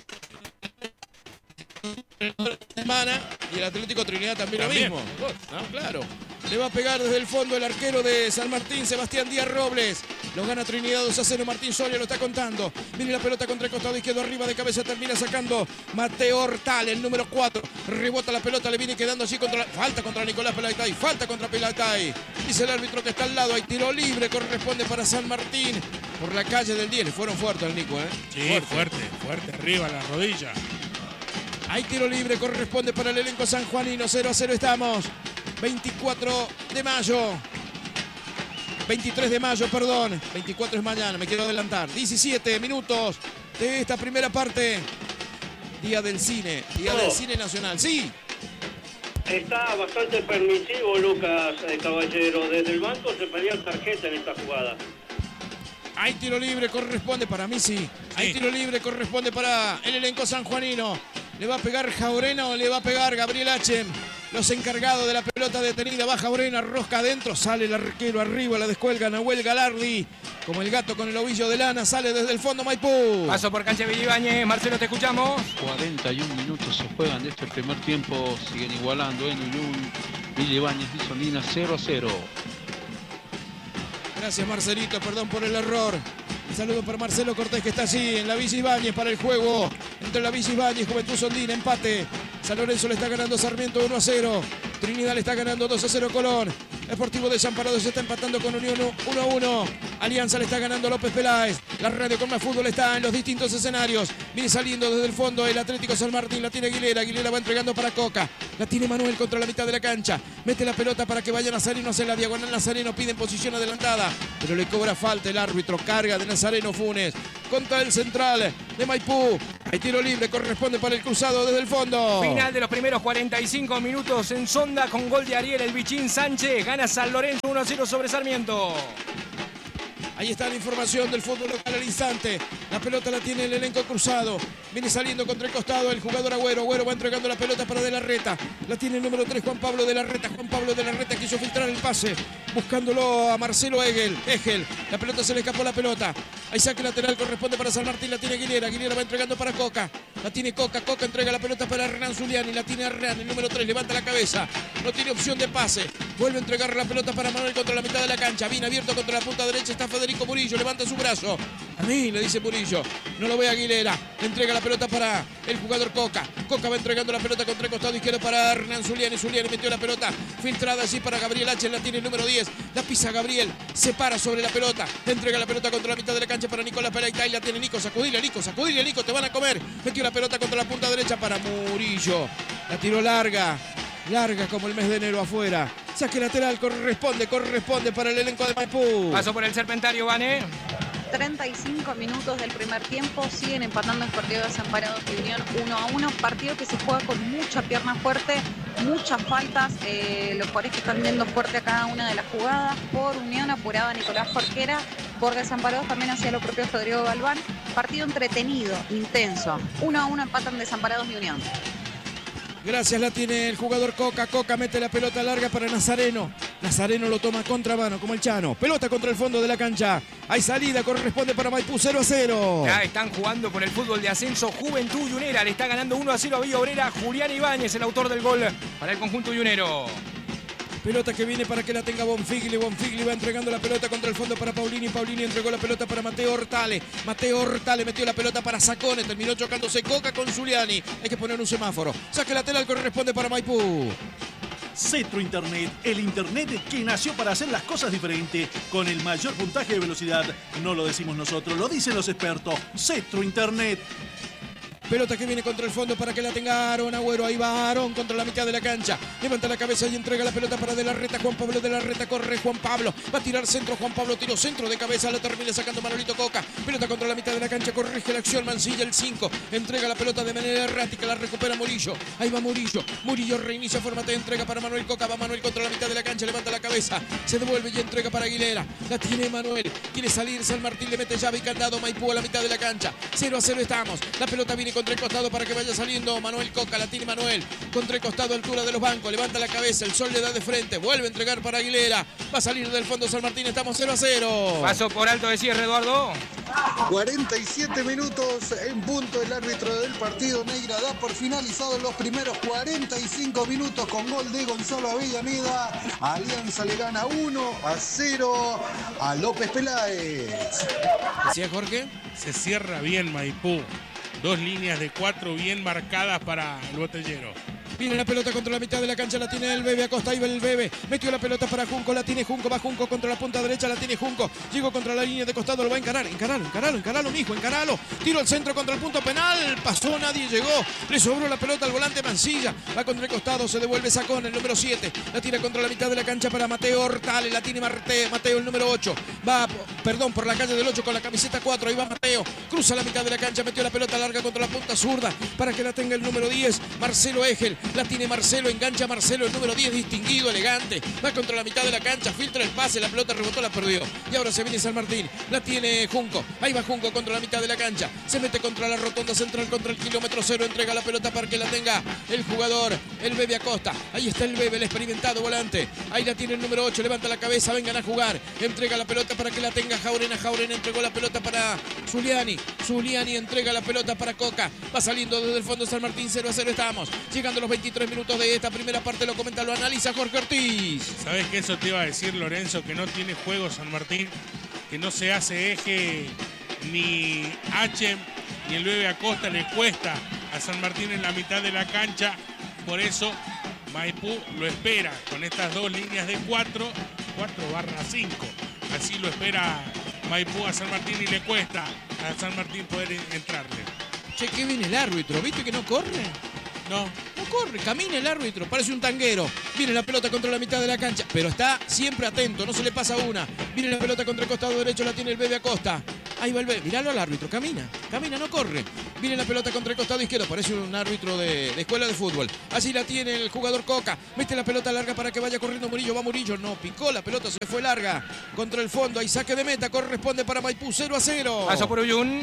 Semana y el Atlético Trinidad también, También. lo mismo. No, claro. Le va a pegar desde el fondo el arquero de San Martín, Sebastián Díaz Robles. Lo gana Trinidad dos a cero. Martín Soria lo está contando. Viene la pelota contra el costado izquierdo, arriba de cabeza, termina sacando Mateo Hortal, el número cuatro. Rebota la pelota, le viene quedando así contra la... Falta contra Nicolás Pelatay, falta contra Pelatay. Dice el árbitro que está al lado, hay tiro libre, corresponde para San Martín. Por la calle del diez, le fueron fuertes al Nico, ¿eh? Sí, fuerte, fuerte, fuerte arriba, la rodilla. Hay tiro libre, corresponde para el elenco sanjuanino. cero a cero estamos. veinticuatro de mayo. veintitrés de mayo, perdón. veinticuatro es mañana, me quiero adelantar. diecisiete minutos de esta primera parte. Día del cine, Día del Cine Nacional. Sí. Está bastante permisivo Lucas eh, Caballero. Desde el banco se pedía tarjeta en esta jugada. Hay tiro libre, corresponde para mí, sí. Hay tiro libre, corresponde para el elenco sanjuanino. ¿Le va a pegar Jaurena o le va a pegar Gabriel H? los encargados de la pelota detenida. Baja Morena, rosca adentro, sale el arquero arriba, la descuelga Nahuel Galardi. Como el gato con el ovillo de lana, sale desde el fondo Maipú. Paso por cancha Billy Ibáñez. Marcelo, te escuchamos. cuarenta y un minutos se juegan de este primer tiempo. Siguen igualando en Uyun. Billy Ibáñez y Sondina cero a cero. Gracias Marcelito, perdón por el error. Un saludo para Marcelo Cortés que está allí en la Villa Ibáñez para el juego. Entre la Villa Ibáñez, Juventud Sondina, empate. San Lorenzo le está ganando Sarmiento uno a cero. Trinidad le está ganando dos a cero Colón. Deportivo Desamparados se está empatando con Unión uno a uno. Alianza le está ganando López Peláez. La radio con más fútbol está en los distintos escenarios. Viene saliendo desde el fondo el Atlético San Martín. La tiene Aguilera. Aguilera va entregando para Coca. La tiene Manuel contra la mitad de la cancha. Mete la pelota para que vaya Nazareno hacia la diagonal. Nazareno pide en posición adelantada, pero le cobra falta el árbitro. Carga de Nazareno Funes contra el central de Maipú. Hay tiro libre, corresponde para el cruzado desde el fondo. Final de los primeros cuarenta y cinco minutos en Sonda con gol de Ariel El Bichín Sánchez. Gana San Lorenzo uno a cero sobre Sarmiento. Ahí está la información del fútbol local al instante. La pelota la tiene el elenco cruzado. Viene saliendo contra el costado el jugador Agüero. Agüero va entregando la pelota para De la Reta. La tiene el número tres, Juan Pablo De la Reta. Juan Pablo De la Reta quiso filtrar el pase, buscándolo a Marcelo Egel. Egel. La pelota se le escapó la pelota. Hay saque lateral, corresponde para San Martín. La tiene Aguilera. Aguilera va entregando para Coca. La tiene Coca. Coca entrega la pelota para Hernán Zuliani. La tiene Hernán, el número tres. Levanta la cabeza. No tiene opción de pase. Vuelve a entregar la pelota para Manuel contra la mitad de la cancha. Bien abierto contra la punta derecha. Está Federico Murillo. Levanta su brazo. A mí, le dice Murillo. No lo ve Aguilera. Le entrega la pelota para el jugador Coca. Coca va entregando la pelota contra el costado izquierdo para Hernán Zuliani. Zuliani metió la pelota filtrada así para Gabriel H. La tiene el número diez. La pisa Gabriel. Se para sobre la pelota. Le entrega la pelota contra la mitad de la cancha para Nicolás Pereira. Y la tiene Nico. Sacudile, Nico. Sacudile, Nico. Te van a comer. Metió la pelota contra la punta derecha para Murillo. La tiró larga. Larga como el mes de enero afuera. Saque lateral. Corresponde. Corresponde para el elenco de Maipú. Paso por el Serpentario, Vane. treinta y cinco minutos del primer tiempo, siguen empatando el partido de Desamparados y Unión uno a uno, partido que se juega con mucha pierna fuerte, muchas faltas, eh, los jugadores que están viendo fuerte a cada una de las jugadas. Por Unión apuraba Nicolás Jorquera, por Desamparados también hacía lo propio Rodrigo Galván. Partido entretenido, intenso, uno a uno empatan Desamparados y Unión. Gracias, la tiene el jugador Coca. Coca mete la pelota larga para Nazareno. Nazareno lo toma contramano como el Chano. Pelota contra el fondo de la cancha. Hay salida, corresponde para Maipú cero a cero. Ya están jugando por el fútbol de ascenso Juventud Yunera. Le está ganando uno a cero a Villa Obrera. Julián Ibáñez, el autor del gol para el conjunto yunero. Pelota que viene para que la tenga Bonfigli. Bonfigli va entregando la pelota contra el fondo para Paulini. Paulini entregó la pelota para Mateo Hortale. Mateo Hortale metió la pelota para Sacone. Terminó chocándose Coca con Zuliani. Hay que poner un semáforo. Saque lateral, corresponde para Maipú. Cetro Internet, el Internet que nació para hacer las cosas diferentes, con el mayor puntaje de velocidad. No lo decimos nosotros, lo dicen los expertos. Cetro Internet. Pelota que viene contra el fondo para que la tenga Aaron Agüero. Ahí va Aaron contra la mitad de la cancha. Levanta la cabeza y entrega la pelota para De la Reta. Juan Pablo De la Reta corre. Juan Pablo va a tirar centro. Juan Pablo tiró centro de cabeza. La termina sacando Manolito Coca. Pelota contra la mitad de la cancha. Corrige la acción. Mancilla el cinco. Entrega la pelota de manera errática. La recupera Murillo. Ahí va Murillo. Murillo reinicia forma de entrega para Manuel Coca. Va Manuel contra la mitad de la cancha. Levanta la cabeza. Se devuelve y entrega para Aguilera. La tiene Manuel. Quiere salir. San Martín le mete llave y candado. Maipú a la mitad de la cancha. cero a cero estamos. La pelota viene contra el costado para que vaya saliendo Manuel Coca. La tiene Manuel contra el costado, altura de los bancos. Levanta la cabeza, el sol le da de frente. Vuelve a entregar para Aguilera. Va a salir del fondo San Martín. Estamos cero a cero. Paso por alto de cierre, Eduardo. cuarenta y siete minutos en punto. El árbitro del partido Negra da por finalizados los primeros cuarenta y cinco minutos con gol de Gonzalo Avellaneda. Alianza le gana uno a cero a López Peláez. ¿Decía Jorge? Se cierra bien Maipú. Dos líneas de cuatro bien marcadas para el botellero. Viene la pelota contra la mitad de la cancha, la tiene el Bebe, Acosta, ahí va el Bebe. Metió la pelota para Junco, la tiene Junco, va Junco contra la punta derecha, la tiene Junco. Llegó contra la línea de costado, lo va a encarar, encaralo, encaralo, encaralo, mijo, encaralo. Tiro al centro contra el punto penal, pasó, nadie llegó. Le sobró la pelota al volante Mancilla. Va contra el costado, se devuelve Sacón, el número siete. La tira contra la mitad de la cancha para Mateo Hortale, la tiene Marte, Mateo, el número ocho. Va, perdón, por la calle del ocho con la camiseta cuatro, ahí va Mateo. Cruza la mitad de la cancha, metió la pelota larga contra la punta zurda para que la tenga el número diez, Marcelo Egel. La tiene Marcelo, engancha Marcelo, el número diez, distinguido, elegante. Va contra la mitad de la cancha, filtra el pase, la pelota rebotó, la perdió. Y ahora se viene San Martín. La tiene Junco. Ahí va Junco contra la mitad de la cancha. Se mete contra la rotonda central, contra el kilómetro cero. Entrega la pelota para que la tenga el jugador, el Bebe Acosta. Ahí está el Bebe, el experimentado volante. Ahí la tiene el número ocho, levanta la cabeza, vengan a jugar. Entrega la pelota para que la tenga Jaurena. Jaurena entregó la pelota para Zuliani. Zuliani entrega la pelota para Coca. Va saliendo desde el fondo San Martín, cero a cero estamos. Llegando a los veintitrés minutos de esta primera parte, lo comenta, lo analiza Jorge Ortiz. ¿Sabes qué? Eso te iba a decir, Lorenzo, que no tiene juego San Martín, que no se hace eje ni H ni el Bebe Acosta, le cuesta a San Martín en la mitad de la cancha. Por eso Maipú lo espera con estas dos líneas de cuatro, cuatro barra cinco. Así lo espera Maipú a San Martín y le cuesta a San Martín poder entrarle. Che, ¿qué viene el árbitro? ¿Viste que no corre? No. No corre, camina el árbitro, parece un tanguero. Viene la pelota contra la mitad de la cancha, pero está siempre atento, no se le pasa una. Viene la pelota contra el costado derecho, la tiene el Bebe Acosta. Ahí va el Bebe, miralo al árbitro, camina, camina, no corre. Viene la pelota contra el costado izquierdo, parece un árbitro de, de escuela de fútbol. Así la tiene el jugador Coca, mete la pelota larga para que vaya corriendo Murillo, va Murillo, no, picó la pelota, se fue larga contra el fondo. Ahí saque de meta, corresponde para Maipú, cero a cero. Paso por Uyun.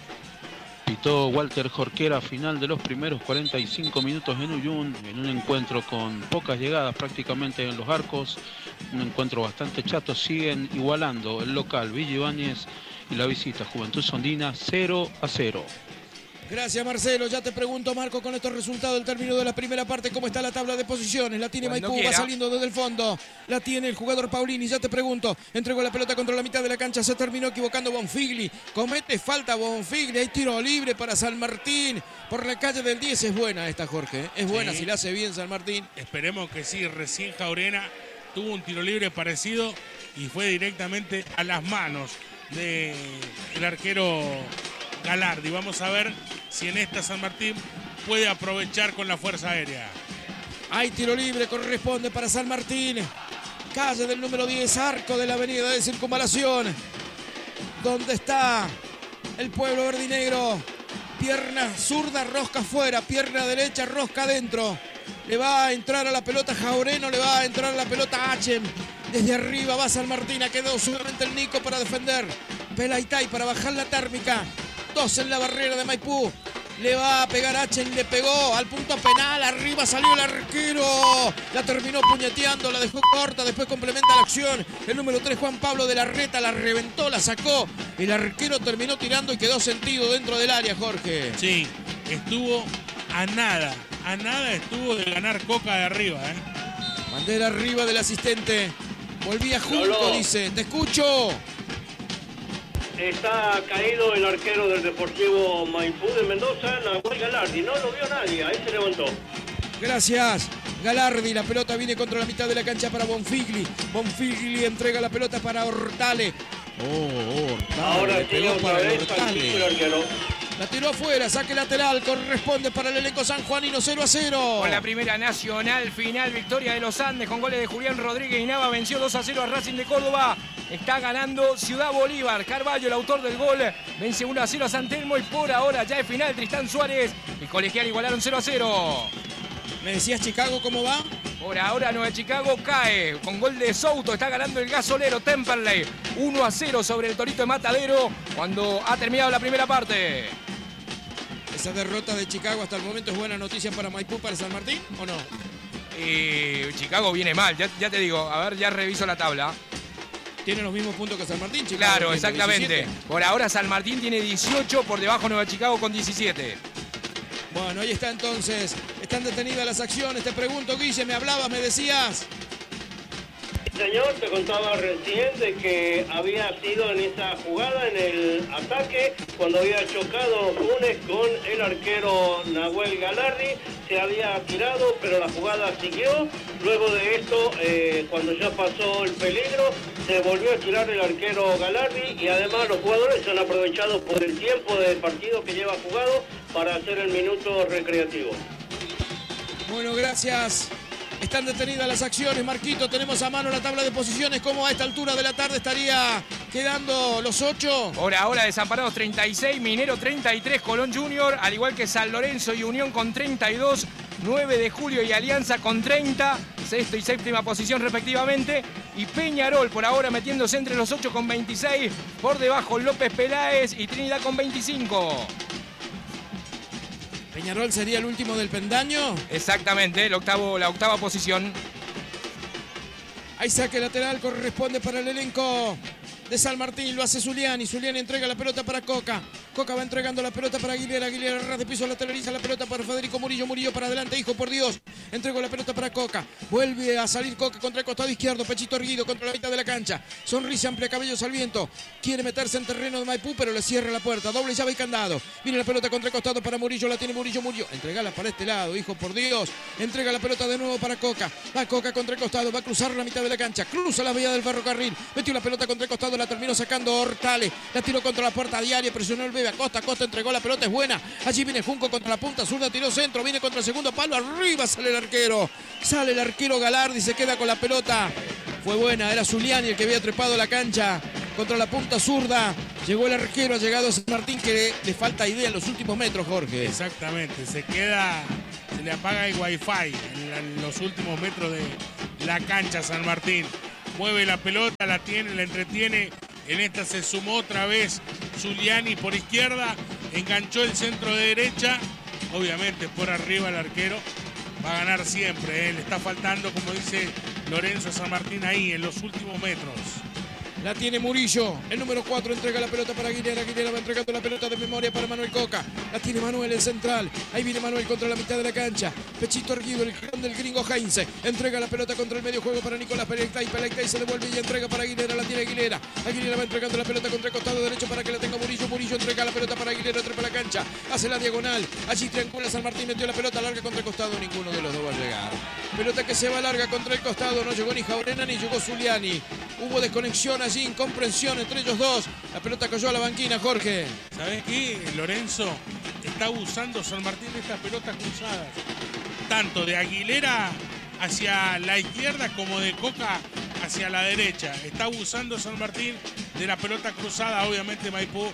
Pitó Walter Jorquera, final de los primeros cuarenta y cinco minutos en Uyun, en un encuentro con pocas llegadas prácticamente en los arcos, un encuentro bastante chato. Siguen igualando el local Villa Ibáñez y la visita Juventud Sondina, cero a cero. Gracias, Marcelo. Ya te pregunto, Marco, con estos resultados del término de la primera parte, ¿cómo está la tabla de posiciones? La tiene Cuando Maipú, quiera. Va saliendo desde el fondo. La tiene el jugador Paulini. Ya te pregunto, entregó la pelota contra la mitad de la cancha, se terminó equivocando Bonfigli. Comete falta Bonfigli. Hay tiro libre para San Martín. Por la calle del diez. Es buena esta, Jorge. Es buena, sí. Si la hace bien San Martín. Esperemos que sí. Recién Jaurena tuvo un tiro libre parecido y fue directamente a las manos del arquero Galardi. Vamos a ver si en esta San Martín puede aprovechar con la fuerza aérea. Hay tiro libre, corresponde para San Martín. Calle del número diez, arco de la avenida de Circunvalación. Donde está el pueblo verdinegro. Pierna zurda, rosca afuera. Pierna derecha, rosca adentro. Le va a entrar a la pelota Jaureno, le va a entrar a la pelota Hachem. Desde arriba va San Martín, ha quedado solamente el Nico para defender. Pelaitay para bajar la térmica. Dos en la barrera de Maipú. Le va a pegar Hachem, le pegó al punto penal. Arriba salió el arquero. La terminó puñeteando, la dejó corta. Después complementa la acción. El número tres, Juan Pablo de la Reta, la reventó, la sacó. El arquero terminó tirando y quedó sentido dentro del área, Jorge. Sí, estuvo a nada. A nada estuvo de ganar Coca de arriba, ¿eh? Bandera arriba del asistente. Volvía junto, Lolo. Dice. Te escucho. Está caído el arquero del Deportivo Maipú de Mendoza, Nahuel Galardi. No lo vio nadie, ahí se levantó. Gracias. Galardi, la pelota viene contra la mitad de la cancha para Bonfigli. Bonfigli entrega la pelota para Hortale. Oh, Hortale. Ahora le tiene pegó otra para vez Hortale. al piso el arquero. La tiró afuera, saque lateral, corresponde para el elenco sanjuanino, cero a cero. Con la primera nacional final, victoria de los Andes con goles de Julián Rodríguez y Nava, venció dos a cero a Racing de Córdoba. Está ganando Ciudad Bolívar. Carvalho, el autor del gol, vence uno a cero a San Telmo y por ahora ya es final. Tristán Suárez y Colegial igualaron cero a cero. ¿Me decías Chicago cómo va? Por ahora Nueva Chicago cae con gol de Souto. Está ganando el gasolero Temperley uno a cero sobre el Torito de Matadero cuando ha terminado la primera parte. ¿Esa derrota de Chicago hasta el momento es buena noticia para Maipú, para San Martín o no? Eh, Chicago viene mal, ya, ya te digo, a ver, ya reviso la tabla. Tiene los mismos puntos que San Martín, Chicago. Claro, exactamente. diecisiete. Por ahora San Martín tiene dieciocho, por debajo Nueva Chicago con diecisiete. Bueno, ahí está entonces. Están detenidas las acciones. Te pregunto, Guille, me hablabas, me decías. Señor, te contaba recién de que había sido en esa jugada, en el ataque, cuando había chocado Funes con el arquero Nahuel Galardi. Se había tirado, pero la jugada siguió. Luego de esto, eh, cuando ya pasó el peligro, se volvió a tirar el arquero Galardi y además los jugadores se han aprovechado por el tiempo del partido que lleva jugado para hacer el minuto recreativo. Bueno, gracias. Están detenidas las acciones, Marquito. Tenemos a mano la tabla de posiciones. ¿Cómo a esta altura de la tarde estaría quedando los ocho? Por ahora Desamparados treinta y seis, Minero treinta y tres, Colón Junior, al igual que San Lorenzo y Unión con treinta y dos, nueve de Julio y Alianza con treinta, sexta y séptima posición respectivamente. Y Peñarol por ahora metiéndose entre los ocho con veintiséis. Por debajo López Peláez y Trinidad con veinticinco. Peñarol sería el último del pendaño. Exactamente, el octavo, la octava posición. Hay saque lateral, corresponde para el elenco de San Martín, lo hace Zuliani. Zuliani entrega la pelota para Coca. Coca va entregando la pelota para Aguilera. Aguilera ras de piso lateraliza la pelota para Federico Murillo. Murillo para adelante, hijo por Dios. Entregó la pelota para Coca. Vuelve a salir Coca contra el costado izquierdo. Pechito erguido contra la mitad de la cancha. Sonrisa amplia, cabellos al viento. Quiere meterse en terreno de Maipú, pero le cierra la puerta. Doble llave y candado. Viene la pelota contra el costado para Murillo. La tiene Murillo. Murillo. Entregala para este lado, hijo por Dios. Entrega la pelota de nuevo para Coca. Va Coca contra el costado. Va a cruzar la mitad de la cancha. Cruza la vía del ferrocarril. Metió la pelota contra el costado. La terminó sacando Hortales. La tiró contra la puerta diaria. Presionó el bebé. Acosta. Acosta entregó la pelota. Es buena. Allí viene Junco contra la punta zurda. Tiró centro. Viene contra el segundo palo. Arriba sale el arquero. Sale el arquero Galardi. Se queda con la pelota. Fue buena. Era Zuliani el que había trepado la cancha contra la punta zurda. Llegó el arquero. Ha llegado San Martín, que le, le falta idea en los últimos metros, Jorge. Exactamente. Se queda. Se le apaga el wifi en, la, en los últimos metros de la cancha San Martín. Mueve la pelota, la tiene, la entretiene. En esta se sumó otra vez Zuliani por izquierda. Enganchó el centro de derecha. Obviamente por arriba el arquero va a ganar siempre. ¿eh? Le está faltando, como dice Lorenzo, San Martín ahí en los últimos metros. La tiene Murillo, el número cuatro entrega la pelota para Aguilera. Aguilera va entregando la pelota de memoria para Manuel Coca. La tiene Manuel, el central. Ahí viene Manuel contra la mitad de la cancha. Pechito erguido, el clon del gringo Heinze. Entrega la pelota contra el medio juego para Nicolás Pelectay. Pelectay se devuelve y entrega para Aguilera. La tiene Aguilera. Aguilera va entregando la pelota contra el costado derecho para que la tenga Murillo. Murillo entrega la pelota para Aguilera, trepa la cancha. Hace la diagonal. Allí triangula San Martín, metió la pelota larga contra el costado. Ninguno de los dos va a llegar. Pelota que se va larga contra el costado. No llegó ni Jaurena ni llegó Zuliani. Hubo desconexión allí, incomprensión entre ellos dos. La pelota cayó a la banquina, Jorge. ¿Sabés qué, Lorenzo? Está usando San Martín de estas pelotas cruzadas. Tanto de Aguilera hacia la izquierda como de Coca hacia la derecha. Está abusando San Martín de la pelota cruzada. Obviamente Maipú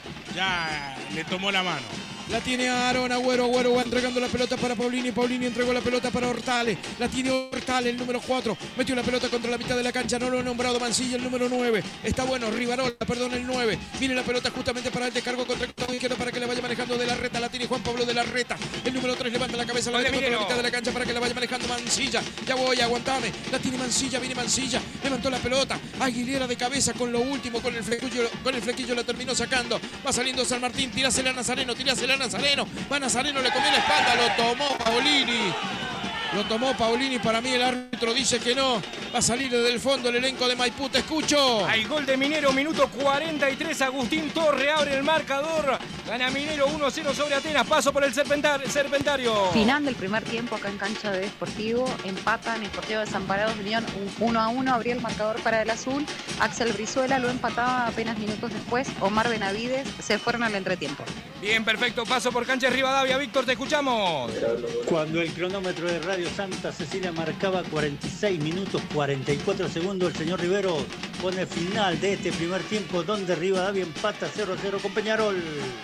ya le tomó la mano. La tiene Aaron Agüero. Agüero va entregando la pelota para Paulini. Paulini entregó la pelota para Hortales. La tiene Hortales, el número cuatro. Metió la pelota contra la mitad de la cancha. No lo ha nombrado Mancilla, el número nueve. Está bueno, Rivarola, perdón, el nueve. Viene la pelota justamente para el descargo contra el costado izquierdo para que la vaya manejando de la Reta. La tiene Juan Pablo de la Reta. El número tres levanta la cabeza, la mete contra la mitad de la cancha para que la vaya manejando Mancilla. Ya voy, aguantame. La tiene Mancilla, viene Mancilla. Levantó la pelota. Aguilera de cabeza con lo último, con el flequillo, con el flequillo la terminó sacando. Va saliendo San Martín. Tirásela a Nazareno, tirásela a Nazareno. Va Nazareno, le comió la espalda, lo tomó Paulini. Lo tomó Paulini, para mí el árbitro dice que no. Va a salir desde el fondo el elenco de Maipú, te escucho. Hay gol de Minero, minuto cuarenta y tres. Agustín Torre abre el marcador. Gana Minero uno a cero sobre Atenas. Paso por el Serpentar, Serpentario. Final del primer tiempo acá en cancha de Deportivo. Empatan Sportivo Desamparados Unión uno a uno. Abría el marcador para el azul. Axel Brizuela lo empataba apenas minutos después. Omar Benavides se fueron al entretiempo. Bien, perfecto. Paso por cancha de Rivadavia. Víctor, te escuchamos. Cuando el cronómetro de Radio Santa Cecilia marcaba cuarenta y seis minutos cuarenta y cuatro segundos, el señor Rivero pone final de este primer tiempo donde Rivadavia empata cero a cero con Peñarol.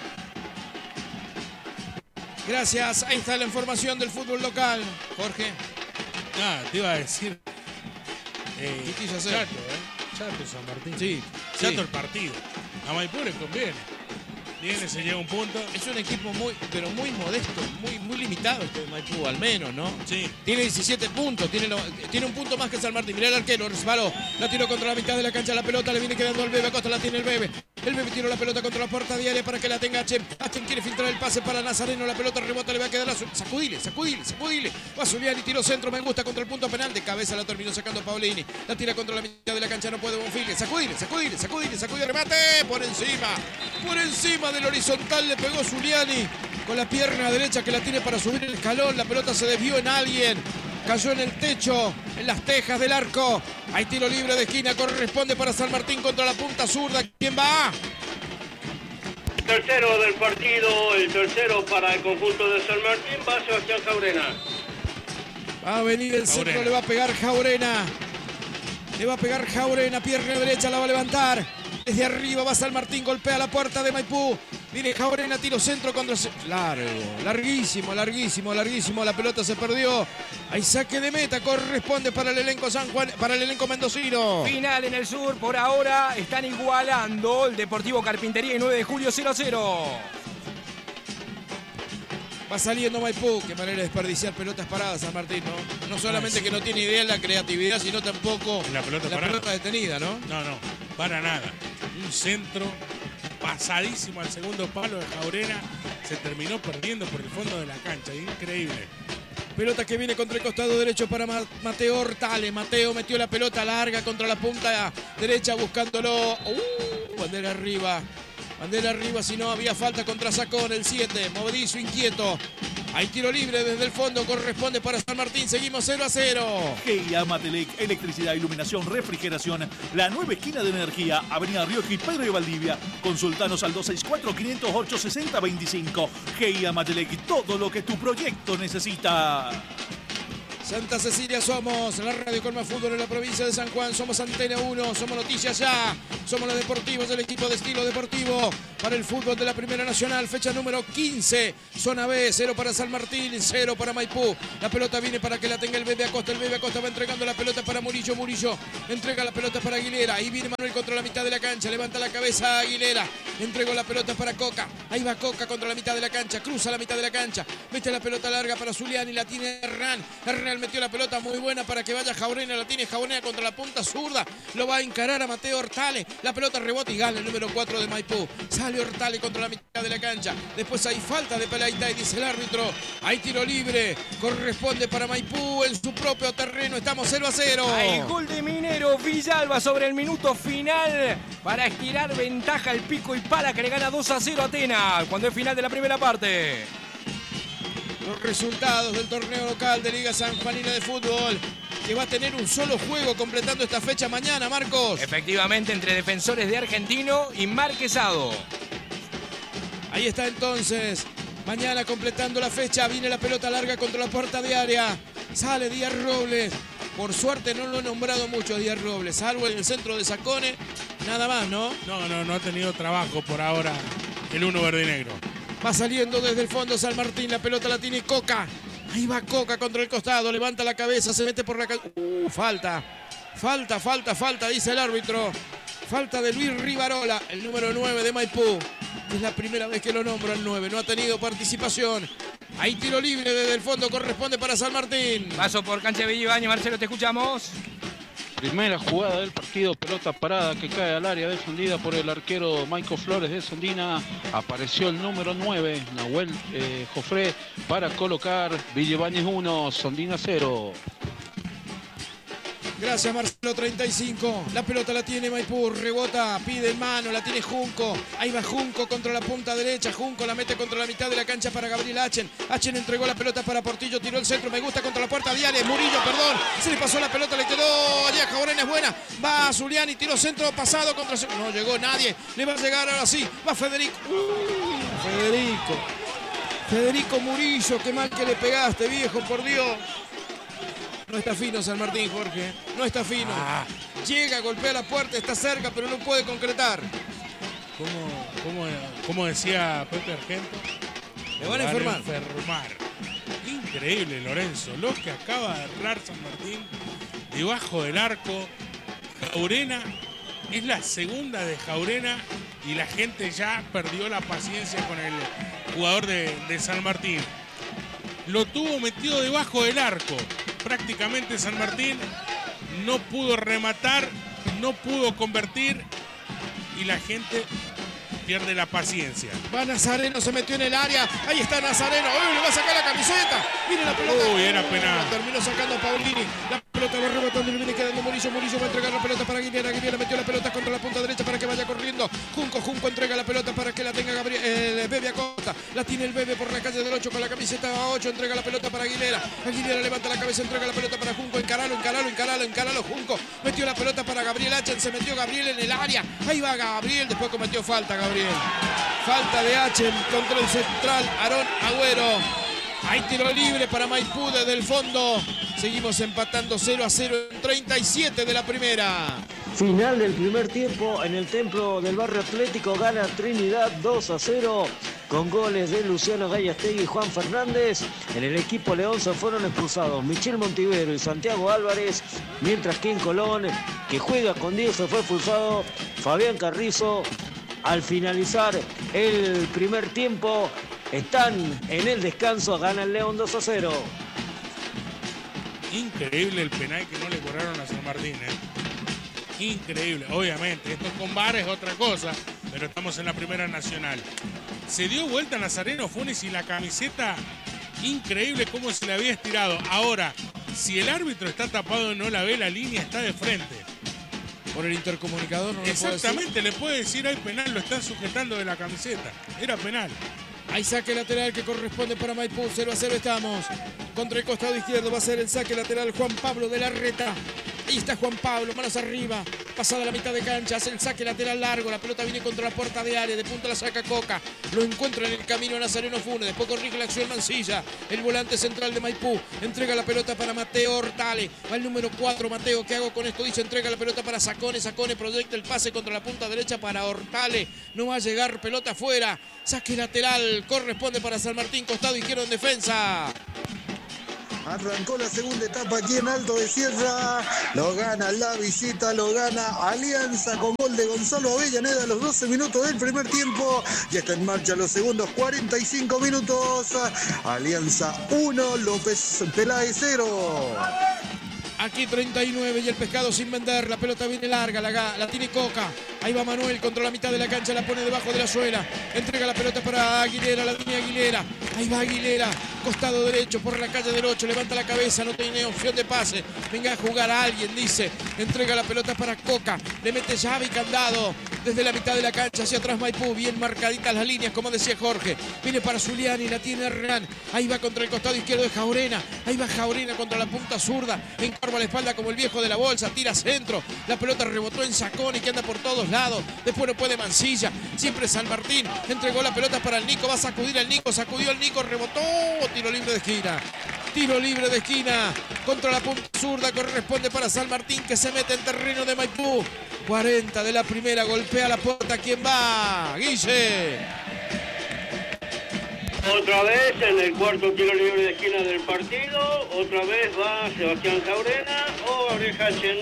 Gracias, ahí está la información del fútbol local. Jorge. Ah, te iba a decir. Eh, ¿Qué quiso hacer? Chato, ¿eh? Chato San Martín. Sí. Chato sí. el partido. A Maipú le conviene. Viene, se lleva un punto. Es un equipo muy, pero muy modesto, muy, muy limitado este de Maipú, al menos, ¿no? Sí. Tiene diecisiete puntos, tiene, lo, tiene un punto más que San Martín. Mirá el arquero, resbaló, la tiró contra la mitad de la cancha, la pelota le viene quedando al Bebe, Acosta la tiene el Bebe. El Bebe tiró la pelota contra la puerta diaria para que la tenga Achen. Achen quiere filtrar el pase para Nazareno, la pelota rebota, le va a quedar a su... Sacudile, sacudile, sacudile. Va Zuliani, tiró centro, me gusta contra el punto penal. De cabeza la terminó sacando Paulini. La tira contra la mitad de la cancha, no puede Bonfile. Sacudile, sacudile, sacudile, sacudile, remate. Por encima, por encima del horizontal le pegó Zuliani con la pierna derecha que la tiene para subir el escalón. La pelota se desvió en alguien. Cayó en el techo, en las tejas del arco. Hay tiro libre de esquina, corresponde para San Martín contra la punta zurda. ¿Quién va? Tercero del partido, el tercero para el conjunto de San Martín, va Sebastián Jaurena. Va a venir el centro, Jaurena. le va a pegar Jaurena. Le va a pegar Jaurena, pierna derecha, la va a levantar. Desde arriba va San Martín, golpea la puerta de Maipú. Viene Jaurena, tiro centro contra... Largo, larguísimo, larguísimo, larguísimo. La pelota se perdió. Hay saque de meta, corresponde para el elenco San Juan, para el elenco mendocino. Final en el sur, por ahora están igualando el Deportivo Carpintería y nueve de julio cero a cero. Va saliendo Maipú, qué manera de desperdiciar pelotas paradas San Martín, ¿no? No solamente que no tiene idea en la creatividad, sino tampoco en la pelota, la pelota detenida, ¿no? No, no, para nada. Un centro pasadísimo al segundo palo de Jaurena, se terminó perdiendo por el fondo de la cancha, increíble. Pelota que viene contra el costado derecho para Mateo Hortale. Mateo metió la pelota larga contra la punta derecha buscándolo. Uh, bandera arriba. Bandera arriba, si no había falta contra Sacón, el siete, movedizo, inquieto. Hay tiro libre desde el fondo, corresponde para San Martín, seguimos cero a cero. G I A Matelec, electricidad, iluminación, refrigeración, la nueva esquina de energía, Avenida Rioji, Pedro de Valdivia. Consultanos al dos seis cuatro, quinientos ocho, sesenta veinticinco. G I A Matelec, todo lo que tu proyecto necesita. Santa Cecilia somos, la radio con más fútbol en la provincia de San Juan. Somos Antena uno, somos Noticias Ya. Somos los deportivos del equipo de estilo deportivo para el fútbol de la Primera Nacional. Fecha número quince, zona B, cero para San Martín, cero para Maipú. La pelota viene para que la tenga el Bebe Acosta. El Bebe Acosta va entregando la pelota para Murillo. Murillo entrega la pelota para Aguilera. Ahí viene Manuel contra la mitad de la cancha. Levanta la cabeza Aguilera. Entregó la pelota para Coca. Ahí va Coca contra la mitad de la cancha. Cruza la mitad de la cancha. Mete la pelota larga para Zuliani. La tiene Hernán. Hernán metió la pelota muy buena para que vaya Jaurena. La tiene Jaurena contra la punta zurda. Lo va a encarar a Mateo Hortale. La pelota rebota y gana el número cuatro de Maipú. Sale Hortale contra la mitad de la cancha. Después hay falta de Pelaita y dice el árbitro. Hay tiro libre. Corresponde para Maipú en su propio terreno. Estamos cero a cero. Hay gol de Minero Villalba sobre el minuto final para estirar ventaja el pico y pala que le gana dos a cero a Atenas cuando es final de la primera parte. Los resultados del torneo local de Liga Sanjuanina de Fútbol, que va a tener un solo juego completando esta fecha mañana, Marcos. Efectivamente, entre Defensores de Argentino y Marquesado. Ahí está entonces, mañana completando la fecha, viene la pelota larga contra la puerta de área. Sale Díaz Robles. Por suerte no lo he nombrado mucho a Díaz Robles, salvo en el centro de Sacone, nada más, ¿no? No, no, no ha tenido trabajo por ahora el uno verde y negro. Va saliendo desde el fondo San Martín, la pelota la tiene Coca. Ahí va Coca contra el costado, levanta la cabeza, se mete por la... Uh, falta, falta, falta, falta, dice el árbitro. Falta de Luis Rivarola, el número nueve de Maipú. Es la primera vez que lo nombra el nueve, no ha tenido participación. Hay tiro libre desde el fondo, corresponde para San Martín. Paso por cancha de Bellibaño, Marcelo, te escuchamos. Primera jugada del partido, pelota parada que cae al área, defendida por el arquero Maico Flores de Sondina. Apareció el número nueve, Nahuel eh, Jofré, para colocar Villebáñez uno, Sondina cero. Gracias, Marcelo, treinta y cinco. La pelota la tiene Maipú, rebota, pide en mano, la tiene Junco. Ahí va Junco contra la punta derecha. Junco la mete contra la mitad de la cancha para Gabriel Achen. Achen entregó la pelota para Portillo, tiró el centro, me gusta contra la puerta Dianes. Murillo, perdón, se le pasó la pelota, le quedó allá. Jaurena es buena. Va Zuliani, tiró centro pasado contra... No llegó nadie, le va a llegar ahora sí. Va Federico. Uh, Federico. Federico Murillo, qué mal que le pegaste, viejo, por Dios. No está fino San Martín, Jorge. No está fino. Ah. Llega, golpea la puerta, está cerca, pero no puede concretar. ¿Cómo, cómo, cómo decía Pepe Argento? Le van a enfermar. enfermar. Increíble, Lorenzo. Lo que acaba de errar San Martín debajo del arco. Jaurena. Es la segunda de Jaurena y la gente ya perdió la paciencia con el jugador de, de San Martín. Lo tuvo metido debajo del arco. Prácticamente San Martín no pudo rematar, no pudo convertir y la gente pierde la paciencia. Va Nazareno, se metió en el área. Ahí está Nazareno. ¡Uy, le va a sacar la camiseta! Mire la pelota. Uy, era penal. Terminó sacando Paulini. La pelota va rebotando y le viene quedando Murillo. Murillo va a entregar la pelota para Aguilera. Aguilera metió la pelota contra la punta derecha para que vaya corriendo. Junco, Junco entrega la pelota para que la tenga Gabriel, eh, Bebe Acosta. La tiene el Bebe por la calle del ocho con la camiseta ocho. Entrega la pelota para Aguilera. Aguilera levanta la cabeza, entrega la pelota para Junco. Encaralo, encaralo, encaralo, encaralo. Junco metió la pelota para Gabriel Achen. Se metió Gabriel en el área. Ahí va Gabriel. Después cometió falta Gabriel. Falta de Achen contra el central Aarón Agüero. Hay tiro libre para Maipú desde el fondo. Seguimos empatando cero a cero en treinta y siete de la primera. Final del primer tiempo en el templo del barrio Atlético, gana Trinidad dos a cero con goles de Luciano Gallastegui y Juan Fernández. En el equipo León se fueron expulsados Michel Montivero y Santiago Álvarez, mientras que en Colón, que juega con diez, se fue expulsado Fabián Carrizo. Al finalizar el primer tiempo, están en el descanso, gana el León dos a cero. Increíble el penal que no le cobraron a San Martín, ¿eh? Increíble. Obviamente, esto con V A R es otra cosa, pero estamos en la Primera Nacional. Se dio vuelta Nazareno Funes y la camiseta, increíble cómo se le había estirado. Ahora, si el árbitro está tapado y no la ve, la línea está de frente. Por el intercomunicador no le puedo Exactamente, decir. le puede decir hay penal, lo están sujetando de la camiseta. Era penal. Hay saque lateral que corresponde para Maipú. cero a cero estamos. Contra el costado izquierdo va a ser el saque lateral Juan Pablo de la Reta. Ahí está Juan Pablo, manos arriba. Pasada la mitad de cancha, hace el saque lateral largo. La pelota viene contra la puerta de área. De punta la saca Coca. Lo encuentra en el camino a Nazareno Funes. Después corrige la acción Mancilla. El volante central de Maipú. Entrega la pelota para Mateo Hortale. Va el número cuatro, Mateo. ¿Qué hago con esto? Dice, entrega la pelota para Sacone. Sacone proyecta el pase contra la punta derecha para Hortale. No va a llegar, pelota afuera. Saque lateral. Corresponde para San Martín. Costado izquierdo en defensa. Arrancó la segunda etapa aquí en Alto de Sierra. Lo gana la visita, lo gana Alianza con gol de Gonzalo Avellaneda a los doce minutos del primer tiempo. Ya está en marcha los segundos cuarenta y cinco minutos. Alianza uno, López Peláez cero. Aquí treinta y nueve y el pescado sin vender. La pelota viene larga, la, la tiene Coca. Ahí va Manuel contra la mitad de la cancha, la pone debajo de la suela. Entrega la pelota para Aguilera, la tiene Aguilera. Ahí va Aguilera, costado derecho por la calle del ocho. Levanta la cabeza, no tiene opción de pase. Venga a jugar a alguien, dice. Entrega la pelota para Coca. Le mete llave y candado. Desde la mitad de la cancha hacia atrás Maipú. Bien marcaditas las líneas, como decía Jorge. Viene para Zuliani, la tiene Hernán. Ahí va contra el costado izquierdo de Jaurena. Ahí va Jaurena contra la punta zurda. Encorva la espalda como el viejo de la bolsa. Tira centro. La pelota rebotó en Sacone, que anda por todos lados. Después no puede Mancilla. Siempre San Martín. Entregó la pelota para el Nico. Va a sacudir al Nico. Sacudió al Nico. Rebotó. Tiro libre de esquina. Tiro libre de esquina. Contra la punta zurda. Corresponde para San Martín, que se mete en terreno de Maipú. cuarenta de la primera. Golpea la puerta. ¿Quién va? Guille. Otra vez en el cuarto tiro libre de esquina del partido. Otra vez va Sebastián Jaurena o Orejachen.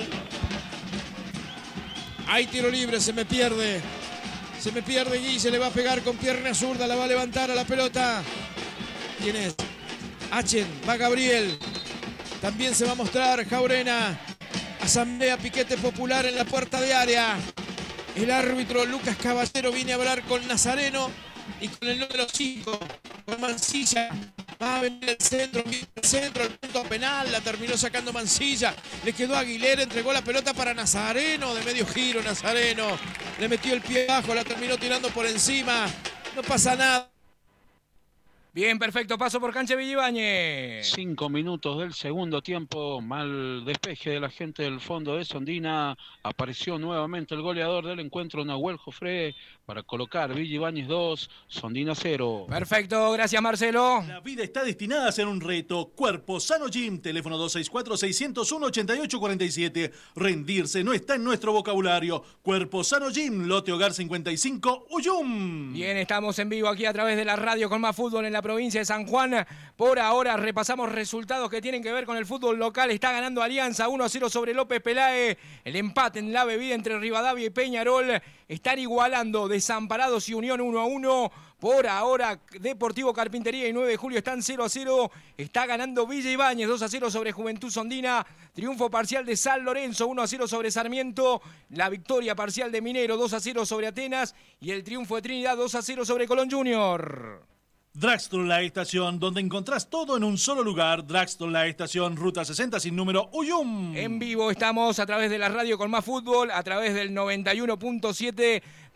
Hay tiro libre, se me pierde. Se me pierde Guille, le va a pegar con pierna zurda, la va a levantar a la pelota. ¿Quién es? Achen, va Gabriel. También se va a mostrar Jaurena. Asamblea Piquete Popular en la puerta de área. El árbitro Lucas Caballero viene a hablar con Nazareno y con el número cinco, con Mancilla. Va a venir el centro, el centro, el punto penal, la terminó sacando Mancilla. Le quedó Aguilera, entregó la pelota para Nazareno, de medio giro Nazareno. Le metió el pie abajo, la terminó tirando por encima. No pasa nada. Bien, perfecto, paso por cancha Villibáñez. Cinco minutos del segundo tiempo, mal despeje de la gente del fondo de Sondina. Apareció nuevamente el goleador del encuentro, Nahuel Jofré, para colocar Villibáñez dos, Sondina cero. Perfecto, gracias Marcelo. La vida está destinada a ser un reto. Cuerpo Sano Gym, teléfono dos seis cuatro, seis cero uno, ocho ocho cuatro siete. Rendirse no está en nuestro vocabulario. Cuerpo Sano Gym, Lote Hogar cincuenta y cinco, Uyum. Bien, estamos en vivo aquí a través de la radio con más fútbol en la provincia de San Juan. Por ahora repasamos resultados que tienen que ver con el fútbol local. Está ganando Alianza uno a cero sobre López Peláez. El empate en la bebida entre Rivadavia y Peñarol. Están igualando Desamparados y Unión uno a uno. Por ahora Deportivo Carpintería y nueve de julio están cero a cero. Está ganando Villa Ibáñez dos a cero sobre Juventud Sondina. Triunfo parcial de San Lorenzo uno a cero sobre Sarmiento. La victoria parcial de Minero dos a cero sobre Atenas. Y el triunfo de Trinidad dos a cero sobre Colón Junior. Dragstore La Estación, donde encontrás todo en un solo lugar. Dragstore La Estación, ruta sesenta sin número, Uyum. En vivo estamos a través de la radio con más fútbol, a través del noventa y uno punto siete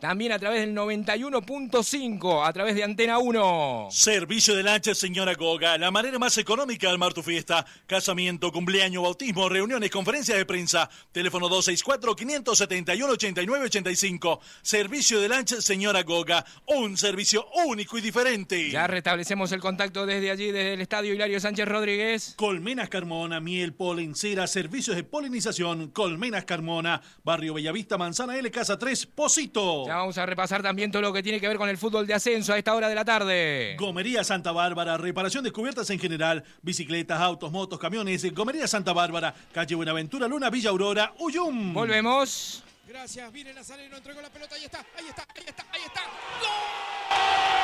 también a través del noventa y uno punto cinco, a través de Antena uno. Servicio de lancha, señora Goga, la manera más económica de armar tu fiesta. Casamiento, cumpleaños, bautismo, reuniones, conferencias de prensa. Teléfono dos seis cuatro, cinco siete uno, ocho nueve ocho cinco. Servicio de lancha, señora Goga, un servicio único y diferente. Ya restablecemos el contacto desde allí, desde el estadio Hilario Sánchez Rodríguez. Colmenas Carmona, miel, polen, cera, servicios de polinización. Colmenas Carmona, Barrio Bellavista, Manzana L, Casa tres, Pocito. Ya vamos a repasar también todo lo que tiene que ver con el fútbol de ascenso a esta hora de la tarde. Gomería Santa Bárbara, reparación de cubiertas en general, bicicletas, autos, motos, camiones. Gomería Santa Bárbara, calle Buenaventura Luna, Villa Aurora, Uyum. Volvemos. Gracias, viene Nazareno, entregó la pelota, ahí está, ahí está, ahí está, ahí está. ¡Gol!